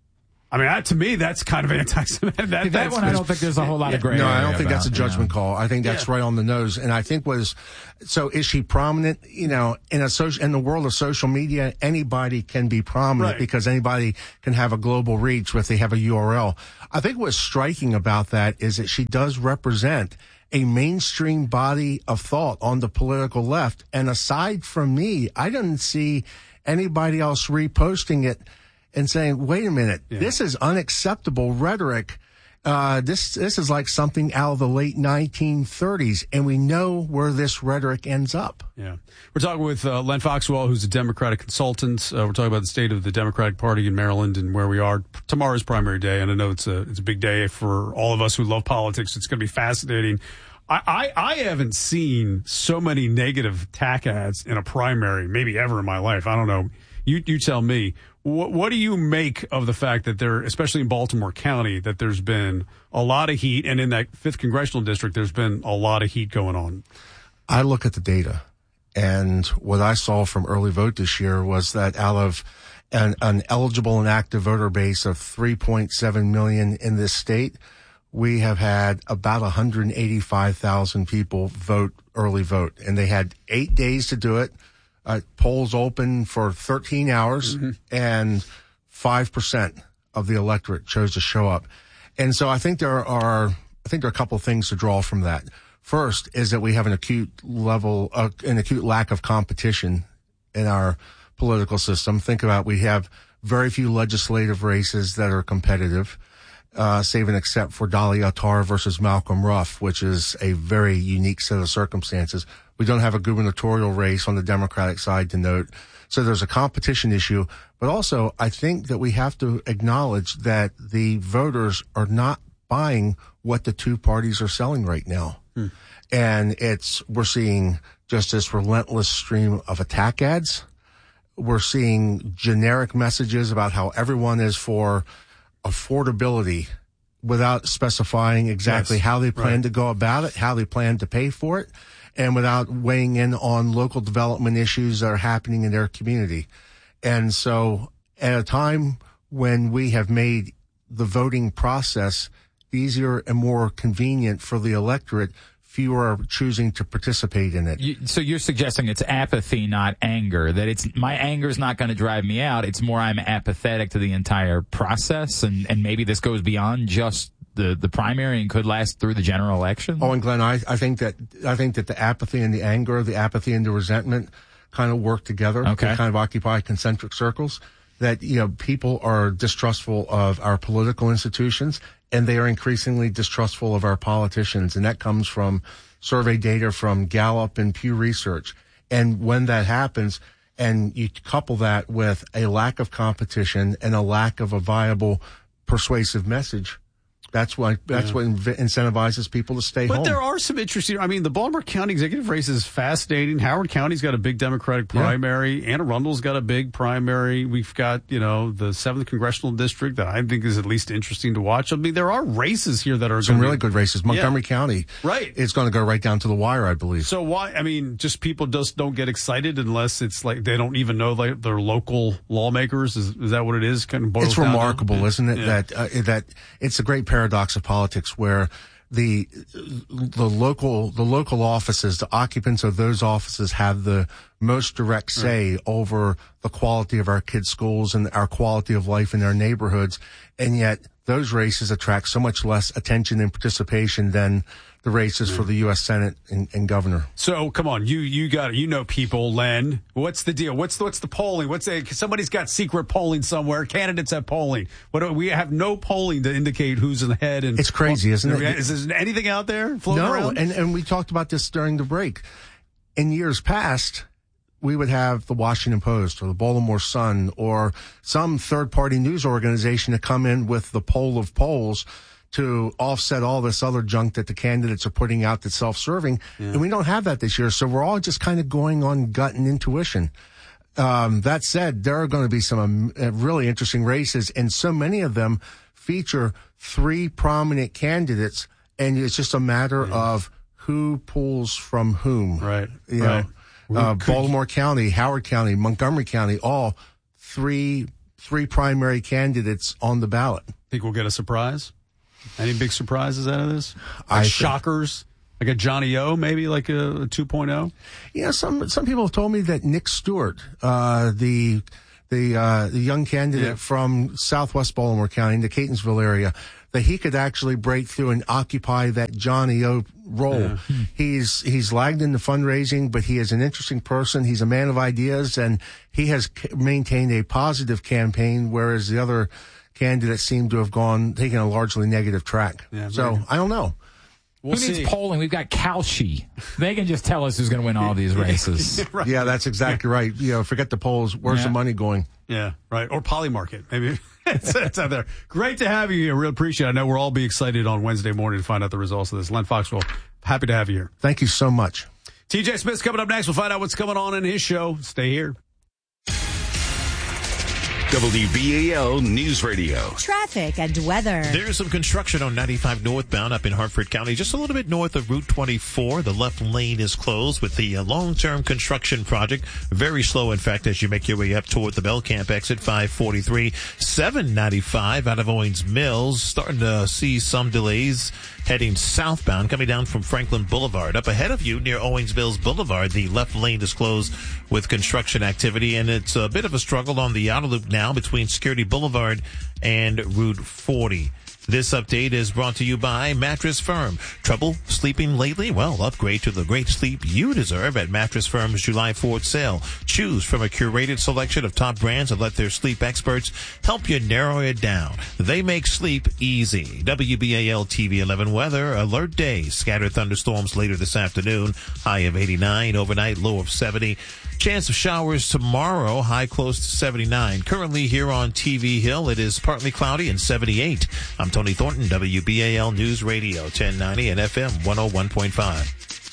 [SPEAKER 9] I mean, that, to me, that's kind of anti-Semitic. That,
[SPEAKER 10] that one, I don't think there's a whole lot of gray
[SPEAKER 16] No,
[SPEAKER 10] area
[SPEAKER 16] I don't think
[SPEAKER 10] about,
[SPEAKER 16] that's a judgment
[SPEAKER 10] yeah.
[SPEAKER 16] call. I think that's yeah. right on the nose. And I think was, so is she prominent? You know, in a social, in the world of social media, anybody can be prominent right. because anybody can have a global reach if they have a U R L. I think what's striking about that is that she does represent a mainstream body of thought on the political left. And aside from me, I didn't see anybody else reposting it and saying, wait a minute, yeah. this is unacceptable rhetoric. Uh, this, this is like something out of the late nineteen thirties, and we know where this rhetoric ends up.
[SPEAKER 9] Yeah. We're talking with uh, Len Foxwell, who's a Democratic consultant. Uh, we're talking about the state of the Democratic Party in Maryland and where we are. Tomorrow's primary day, and I know it's a, it's a big day for all of us who love politics. It's going to be fascinating. I, I, I haven't seen so many negative tack ads in a primary, maybe ever in my life. I don't know. You, you tell me. What, what do you make of the fact that there, especially in Baltimore County, that there's been a lot of heat, and in that fifth congressional district, there's been a lot of heat going on?
[SPEAKER 16] I look at the data, and what I saw from early vote this year was that out of an, an eligible and active voter base of three point seven million in this state, we have had about one hundred eighty-five thousand people vote early vote, and they had eight days to do it. Uh, polls open for thirteen hours, mm-hmm. and five percent of the electorate chose to show up. And so I think there are, I think there are a couple of things to draw from that. First is that we have an acute level, uh, an acute lack of competition in our political system. Think about, we have very few legislative races that are competitive, uh, save and except for Dolly Attar versus Malcolm Ruff, which is a very unique set of circumstances. We don't have a gubernatorial race on the Democratic side to note. So there's a competition issue. But also, I think that we have to acknowledge that the voters are not buying what the two parties are selling right now. Hmm. And it's, we're seeing just this relentless stream of attack ads. We're seeing generic messages about how everyone is for affordability without specifying exactly yes. how they plan right. to go about it, how they plan to pay for it, and without weighing in on local development issues that are happening in their community. And so at a time when we have made the voting process easier and more convenient for the electorate, fewer are choosing to participate in it.
[SPEAKER 10] You, so you're suggesting it's apathy, not anger, that it's my anger is not going to drive me out. It's more I'm apathetic to the entire process, and, and maybe this goes beyond just the, the primary and could last through the general election?
[SPEAKER 16] Oh, and Glenn, I, I think that I think that the apathy and the anger, the apathy and the resentment kind of work together.
[SPEAKER 10] Okay.
[SPEAKER 16] They kind of occupy concentric circles. That, you know, people are distrustful of our political institutions, and they are increasingly distrustful of our politicians. And that comes from survey data from Gallup and Pew Research. And when that happens, and you couple that with a lack of competition and a lack of a viable persuasive message, That's what that's yeah. what inv- incentivizes people to stay
[SPEAKER 9] but
[SPEAKER 16] home.
[SPEAKER 9] But there are some interesting. I mean, the Baltimore County executive race is fascinating. Howard County's got a big Democratic primary. Yeah. Anne Arundel's got a big primary. We've got, you know, the seventh congressional district that I think is at least interesting to watch. I mean, there are races here that are
[SPEAKER 16] some really
[SPEAKER 9] be,
[SPEAKER 16] good races. Montgomery
[SPEAKER 9] yeah.
[SPEAKER 16] County,
[SPEAKER 9] right?
[SPEAKER 16] It's going to go right down to the wire, I believe.
[SPEAKER 9] So why? I mean, just people just don't get excited unless it's like they don't even know like their local lawmakers. Is, is that what it is? Kind of boils
[SPEAKER 16] it's remarkable,
[SPEAKER 9] down to?
[SPEAKER 16] isn't it?
[SPEAKER 9] Yeah.
[SPEAKER 16] That uh, that it's a great paradox of politics, where the the local the local offices, the occupants of those offices, have the most direct say right. over the quality of our kids' schools and our quality of life in our neighborhoods, and yet those races attract so much less attention and participation than the races for the U S Senate and, and governor.
[SPEAKER 9] So come on, you you got you know people, Len. What's the deal? What's the, what's the polling? What's the, somebody's got secret polling somewhere? Candidates have polling. What we have no polling to indicate who's ahead. And
[SPEAKER 16] it's crazy, isn't it?
[SPEAKER 9] Is there anything out there floating
[SPEAKER 16] no,
[SPEAKER 9] around?
[SPEAKER 16] and and we talked about this during the break. In years past, we would have the Washington Post or the Baltimore Sun or some third-party news organization to come in with the poll of polls to offset all this other junk that the candidates are putting out that's self-serving. Yeah. And we don't have that this year. So we're all just kind of going on gut and intuition. Um, that said, there are going to be some um, really interesting races, and so many of them feature three prominent candidates, and it's just a matter yeah. of who pulls from whom.
[SPEAKER 9] Right.
[SPEAKER 16] You
[SPEAKER 9] right.
[SPEAKER 16] know, uh, Baltimore County, Howard County, Montgomery County, all three three primary candidates on the ballot.
[SPEAKER 9] Think we'll get a surprise? Any big surprises out of this? Like
[SPEAKER 16] I
[SPEAKER 9] shockers? Like a Johnny O, maybe like a, a two point oh?
[SPEAKER 16] Yeah, some some people have told me that Nick Stewart, uh, the the uh, the young candidate yeah. from Southwest Baltimore County, in the Catonsville area, that he could actually break through and occupy that Johnny O role. Yeah. He's he's lagged in the fundraising, but he is an interesting person. He's a man of ideas, and he has c- maintained a positive campaign, whereas the other candidates seem to have gone taken a largely negative track. Yeah, so I don't know.
[SPEAKER 10] We'll Who needs see. polling? We've got Kalshi. They can just tell us who's going to win all these races.
[SPEAKER 16] Right. Yeah, that's exactly right. You know, forget the polls. Where's yeah. the money going?
[SPEAKER 9] Yeah, right. Or Polymarket, maybe. it's, it's out there. Great to have you here. Real appreciate it. I know we'll all be excited on Wednesday morning to find out the results of this. Len Foxwell, happy to have you here.
[SPEAKER 16] Thank you so much.
[SPEAKER 9] T J Smith's coming up next. We'll find out what's going on in his show. Stay here.
[SPEAKER 4] W B A L News Radio.
[SPEAKER 5] Traffic and weather.
[SPEAKER 6] There's some construction on ninety-five northbound up in Hartford County, just a little bit north of Route twenty-four. The left lane is closed with the uh, long-term construction project. Very slow, in fact, as you make your way up toward the Bell Camp exit, five forty-three. seven ninety-five out of Owings Mills. Starting to see some delays heading southbound, coming down from Franklin Boulevard. Up ahead of you near Owings Mills Boulevard, the left lane is closed with construction activity, and it's a bit of a struggle on the outer loop now between Security Boulevard and Route forty. This update is brought to you by Mattress Firm. Trouble sleeping lately? Well, upgrade to the great sleep you deserve at Mattress Firm's July fourth sale. Choose from a curated selection of top brands and let their sleep experts help you narrow it down. They make sleep easy. W B A L T V eleven weather, alert day. Scattered thunderstorms later this afternoon. High of eighty-nine. Overnight, low of seventy. Chance of showers tomorrow, high close to seventy-nine. Currently here on T V Hill, it is partly cloudy and seventy-eight. I'm Tony Thornton, W B A L News Radio, ten ninety and F M one oh one point five.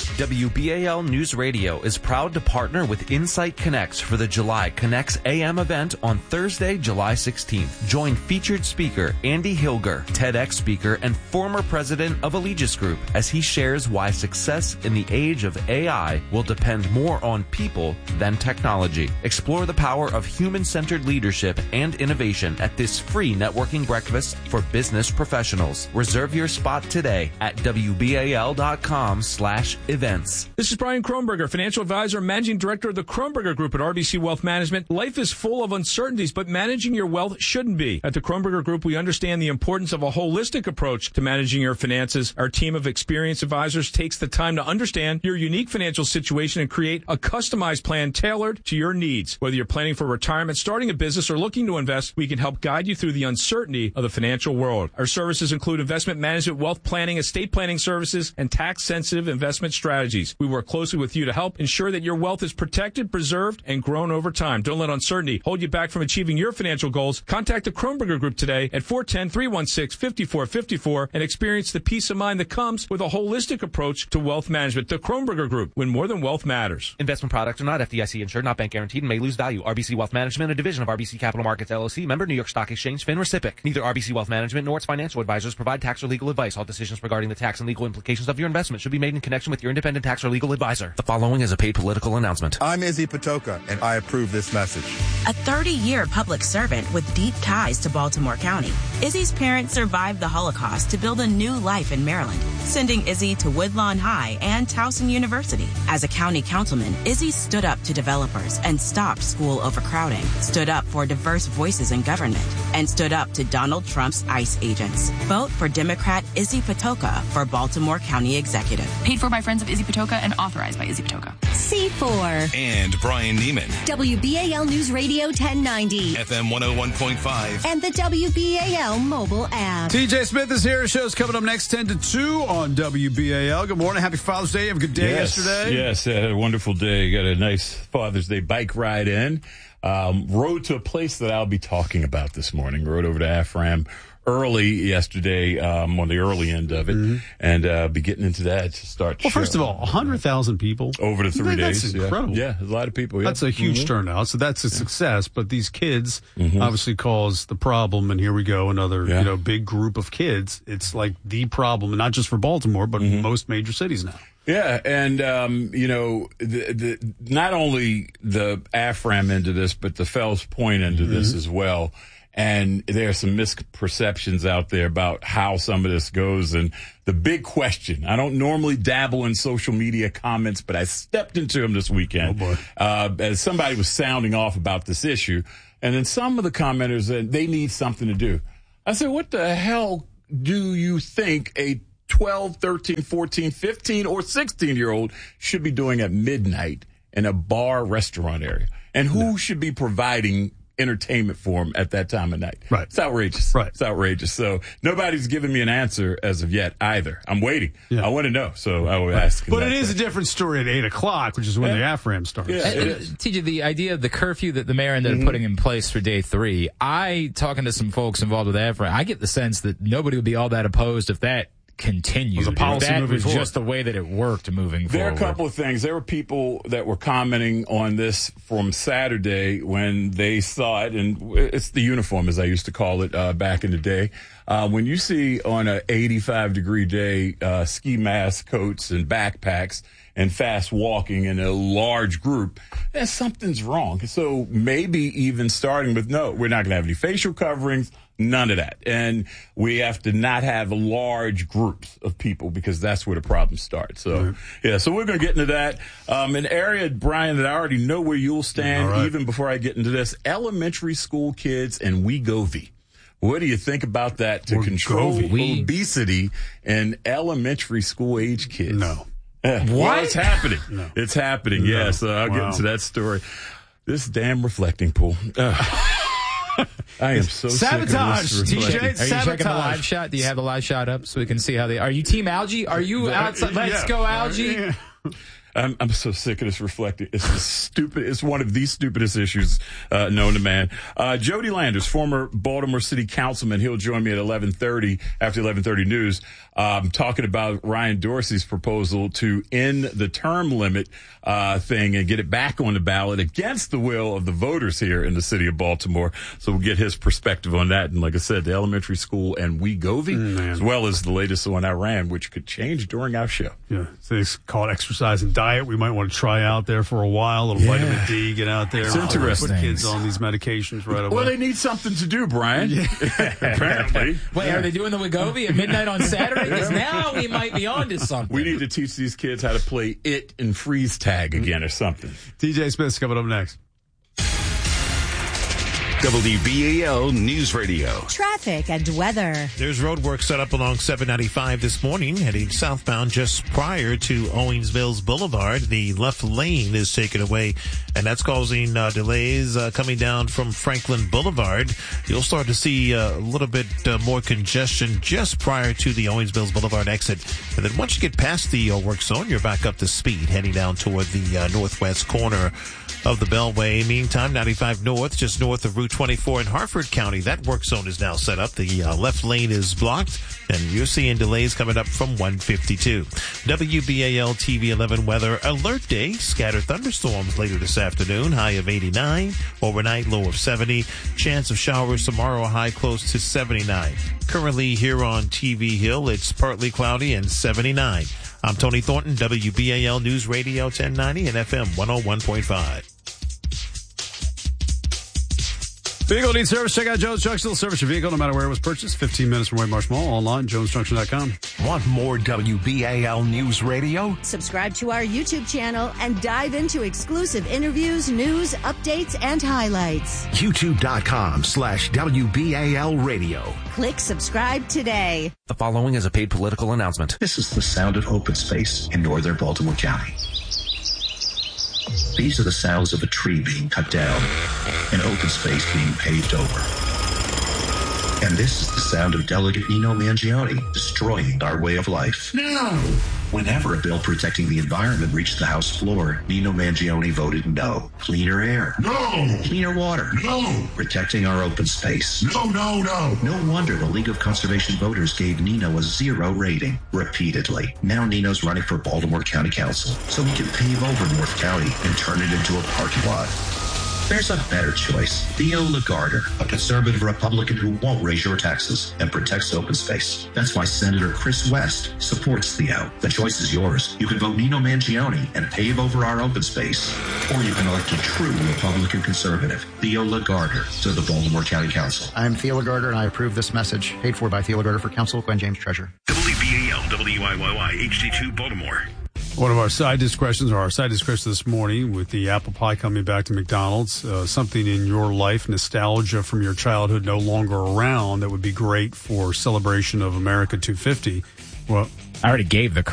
[SPEAKER 14] W B A L News Radio is proud to partner with Insight Connects for the July Connects A M event on Thursday, July sixteenth. Join featured speaker Andy Hilger, TEDx speaker and former president of Allegis Group, as he shares why success in the age of A I will depend more on people than technology. Explore the power of human-centered leadership and innovation at this free networking breakfast for business professionals. Reserve your spot today at W B A L dot com slash events.
[SPEAKER 19] This is Brian Kronberger, financial advisor and managing director of the Kronberger Group at R B C Wealth Management. Life is full of uncertainties, but managing your wealth shouldn't be. At the Kronberger Group, we understand the importance of a holistic approach to managing your finances. Our team of experienced advisors takes the time to understand your unique financial situation and create a customized plan tailored to your needs. Whether you're planning for retirement, starting a business, or looking to invest, we can help guide you through the uncertainty of the financial world. Our services include investment management, wealth planning, estate planning services, and tax-sensitive investment strategies. We work closely with you to help ensure that your wealth is protected, preserved, and grown over time. Don't let uncertainty hold you back from achieving your financial goals. Contact the Kronberger Group today at four one zero, three one six, five four five four and experience the peace of mind that comes with a holistic approach to wealth management. The Kronberger Group, when more than wealth matters.
[SPEAKER 14] Investment products are not F D I C insured, not bank guaranteed, and may lose value. R B C Wealth Management, a division of R B C Capital Markets, L L C, member New York Stock Exchange, FINRA S I P C. Neither R B C Wealth Management nor its financial advisors provide tax or legal advice. All decisions regarding the tax and legal implications of your investment should be made in connection with your independent tax or legal advisor. The following is a paid political announcement.
[SPEAKER 21] I'm Izzy Patoka, and I approve this message.
[SPEAKER 22] A thirty-year public servant with deep ties to Baltimore County, Izzy's parents survived the Holocaust to build a new life in Maryland, sending Izzy to Woodlawn High and Towson University. As a county councilman, Izzy stood up to developers and stopped school overcrowding, stood up for diverse voices in government, and stood up to Donald Trump's ICE agents. Vote for Democrat Izzy Patoka for Baltimore County Executive.
[SPEAKER 23] Paid for by Friends of Izzy Patoka and authorized by Izzy Patoka.
[SPEAKER 5] C four.
[SPEAKER 4] And Brian Neiman.
[SPEAKER 5] W B A L News Radio ten ninety.
[SPEAKER 4] F M one oh one point five.
[SPEAKER 5] And the W B A L mobile app.
[SPEAKER 9] T J Smith is here. Show's coming up next ten to two on W B A L. Good morning. Happy Father's Day. Have a good day
[SPEAKER 24] yes,
[SPEAKER 9] yesterday.
[SPEAKER 24] Yes, I had a wonderful day. Got a nice Father's Day bike ride in. Um, rode to a place that I'll be talking about this morning. Rode over to Afram early yesterday um, on the early end of it, mm-hmm. and uh, be getting into that to start.
[SPEAKER 9] Well, first of all, one hundred thousand people
[SPEAKER 24] over the three
[SPEAKER 9] that's
[SPEAKER 24] days.
[SPEAKER 9] Incredible.
[SPEAKER 24] Yeah. yeah, a lot of people. Yeah.
[SPEAKER 9] That's a huge
[SPEAKER 24] mm-hmm.
[SPEAKER 9] turnout, so that's a
[SPEAKER 24] yeah.
[SPEAKER 9] success. But these kids
[SPEAKER 24] mm-hmm.
[SPEAKER 9] obviously caused the problem, and here we go, another
[SPEAKER 24] yeah.
[SPEAKER 9] you know big group of kids. It's like the problem, and not just for Baltimore, but mm-hmm. most major cities now.
[SPEAKER 24] Yeah, and um, you know, the, the, not only the AFRAM into this, but the Fells Point into mm-hmm. this as well. And there are some misperceptions out there about how some of this goes. And the big question, I don't normally dabble in social media comments, but I stepped into them this weekend
[SPEAKER 9] oh boy.
[SPEAKER 24] Uh, as somebody was sounding off about this issue. And then some of the commenters said they need something to do. I said, what the hell do you think a twelve, thirteen, fourteen, fifteen, or sixteen-year-old should be doing at midnight in a bar restaurant area? And who no. should be providing entertainment for them at that time of night?
[SPEAKER 9] Right.
[SPEAKER 24] It's outrageous.
[SPEAKER 9] Right.
[SPEAKER 24] It's outrageous. So nobody's given me an answer as of yet either. I'm waiting.
[SPEAKER 9] Yeah.
[SPEAKER 24] I want to know. So I will ask.
[SPEAKER 9] But it is a different story at eight o'clock, which is when yeah. the AFRAM starts.
[SPEAKER 24] Yeah,
[SPEAKER 10] it is. T J, the idea of the curfew that the mayor ended up mm-hmm. putting in place for day three, I, talking to some folks involved with AFRAM, I get the sense that nobody would be all that opposed if that continued.
[SPEAKER 9] Was a policy
[SPEAKER 10] that
[SPEAKER 9] moving
[SPEAKER 10] was
[SPEAKER 9] forward.
[SPEAKER 10] just the way that it worked moving
[SPEAKER 24] there
[SPEAKER 10] forward.
[SPEAKER 24] There are a couple of things. There were people that were commenting on this from Saturday when they saw it, and it's the uniform, as I used to call it uh, back in the day. Uh, when you see on an eighty-five degree day uh, ski mask, coats, and backpacks, and fast walking in a large group, then something's wrong. So maybe even starting with, no, we're not going to have any facial coverings, none of that. And we have to not have large groups of people because that's where the problem starts. So, mm-hmm. yeah, so we're going to get into that. Um, an area, Brian, that I already know where you'll stand, right. even before I get into this, elementary school kids and Wegovy. What do you think about that to
[SPEAKER 9] Wegovy.
[SPEAKER 24] control
[SPEAKER 9] We-
[SPEAKER 24] obesity in elementary school age kids?
[SPEAKER 9] No.
[SPEAKER 24] Yeah.
[SPEAKER 10] What?
[SPEAKER 24] Well, it's happening.
[SPEAKER 9] No.
[SPEAKER 24] It's happening.
[SPEAKER 9] No.
[SPEAKER 24] Yeah. So I'll
[SPEAKER 9] Wow.
[SPEAKER 24] get into that story. This damn reflecting pool. Uh, I am so
[SPEAKER 9] Sabotage,
[SPEAKER 24] sick of this
[SPEAKER 9] T J.
[SPEAKER 10] Are you
[SPEAKER 9] Sabotage.
[SPEAKER 10] checking the live shot? Do you have the live shot up so we can see how they are? You team algae? Are you outside? Let's
[SPEAKER 9] Yeah.
[SPEAKER 10] go algae.
[SPEAKER 9] Yeah.
[SPEAKER 24] I'm, I'm so sick of this reflecting. It's the stupid. It's one of the stupidest issues uh, known to man. Uh, Jody Landers, former Baltimore City Councilman, he'll join me at eleven thirty after eleven thirty news, um, talking about Ryan Dorsey's proposal to end the term limit uh, thing and get it back on the ballot against the will of the voters here in the city of Baltimore. So we'll get his perspective on that. And like I said, the elementary school and Wegovy,
[SPEAKER 9] Mm,
[SPEAKER 24] as well as the latest one I ran, which could change during our show.
[SPEAKER 9] Yeah, so it's called exercise and diet. We might want to try out there for a while. A little
[SPEAKER 24] Yeah.
[SPEAKER 9] vitamin D, get out there.
[SPEAKER 24] It's
[SPEAKER 9] Uh,
[SPEAKER 24] interesting.
[SPEAKER 9] Put kids on these medications right away.
[SPEAKER 24] Well, they need something to do, Brian. Apparently.
[SPEAKER 10] Wait, are they doing the Wegovy at midnight on Saturday? Because now we might be on to something.
[SPEAKER 24] We need to teach these kids how to play it and freeze tag again or something.
[SPEAKER 9] T J Smith's coming up next.
[SPEAKER 4] W B A L News Radio.
[SPEAKER 5] Traffic and weather.
[SPEAKER 6] There's road work set up along seven ninety-five this morning, heading southbound just prior to Owings Mills Boulevard. The left lane is taken away, and that's causing uh, delays uh, coming down from Franklin Boulevard. You'll start to see uh, a little bit uh, more congestion just prior to the Owings Mills Boulevard exit. And then once you get past the uh, work zone, you're back up to speed, heading down toward the uh, northwest corner of the Beltway. Meantime, ninety-five North, just north of Route twenty-four in Harford County, that work zone is now set up. The uh, left lane is blocked, and you're seeing delays coming up from one fifty-two. W B A L T V eleven weather alert day. Scattered thunderstorms later this afternoon, high of eighty-nine. Overnight, low of seventy. Chance of showers tomorrow, high close to seventy-nine. Currently here on T V Hill, it's partly cloudy and seventy-nine. I'm Tony Thornton, W B A L News Radio ten ninety and F M one oh one point five.
[SPEAKER 9] Vehicle needs service. Check out Jones Junction. They'll service your vehicle no matter where it was purchased. fifteen minutes from Whitemarsh Mall. Online, jones junction dot com.
[SPEAKER 13] Want more W B A L News Radio?
[SPEAKER 5] Subscribe to our YouTube channel and dive into exclusive interviews, news, updates, and highlights.
[SPEAKER 13] YouTube.com slash WBAL Radio.
[SPEAKER 5] Click subscribe today.
[SPEAKER 14] The following is a paid political announcement.
[SPEAKER 20] This is the sound of open space in northern Baltimore County. These are the sounds of a tree being cut down, an open space being paved over. And this is the sound of Delegate Nino Mangione destroying our way of life.
[SPEAKER 13] No!
[SPEAKER 20] Whenever a bill protecting the environment reached the House floor, Nino Mangione voted no. Cleaner air.
[SPEAKER 2] No.
[SPEAKER 20] Cleaner water.
[SPEAKER 2] No.
[SPEAKER 20] Protecting our open space.
[SPEAKER 2] No, no, no.
[SPEAKER 20] No wonder the League of Conservation Voters gave Nino a zero rating repeatedly. Now Nino's running for Baltimore County Council so he can pave over North County and turn it into a parking lot. There's a better choice. Theo Lagarder, a conservative Republican who won't raise your taxes and protects open space. That's why Senator Chris West supports Theo. The choice is yours. You can vote Nino Mangione and pave over our open space. Or you can elect a true Republican conservative, Theo Lagarder, to the Baltimore County Council.
[SPEAKER 3] I'm Theo Lagarder, and I approve this message. Paid for by Theo Lagarder for Council, Glenn James, Treasurer.
[SPEAKER 4] W B A L, W I Y Y, H D two, Baltimore.
[SPEAKER 9] One of our side dish questions, or our side dish question this morning, with the apple pie coming back to McDonald's, uh, something in your life, nostalgia from your childhood no longer around that would be great for celebration of America two fifty. Well,
[SPEAKER 10] I already gave the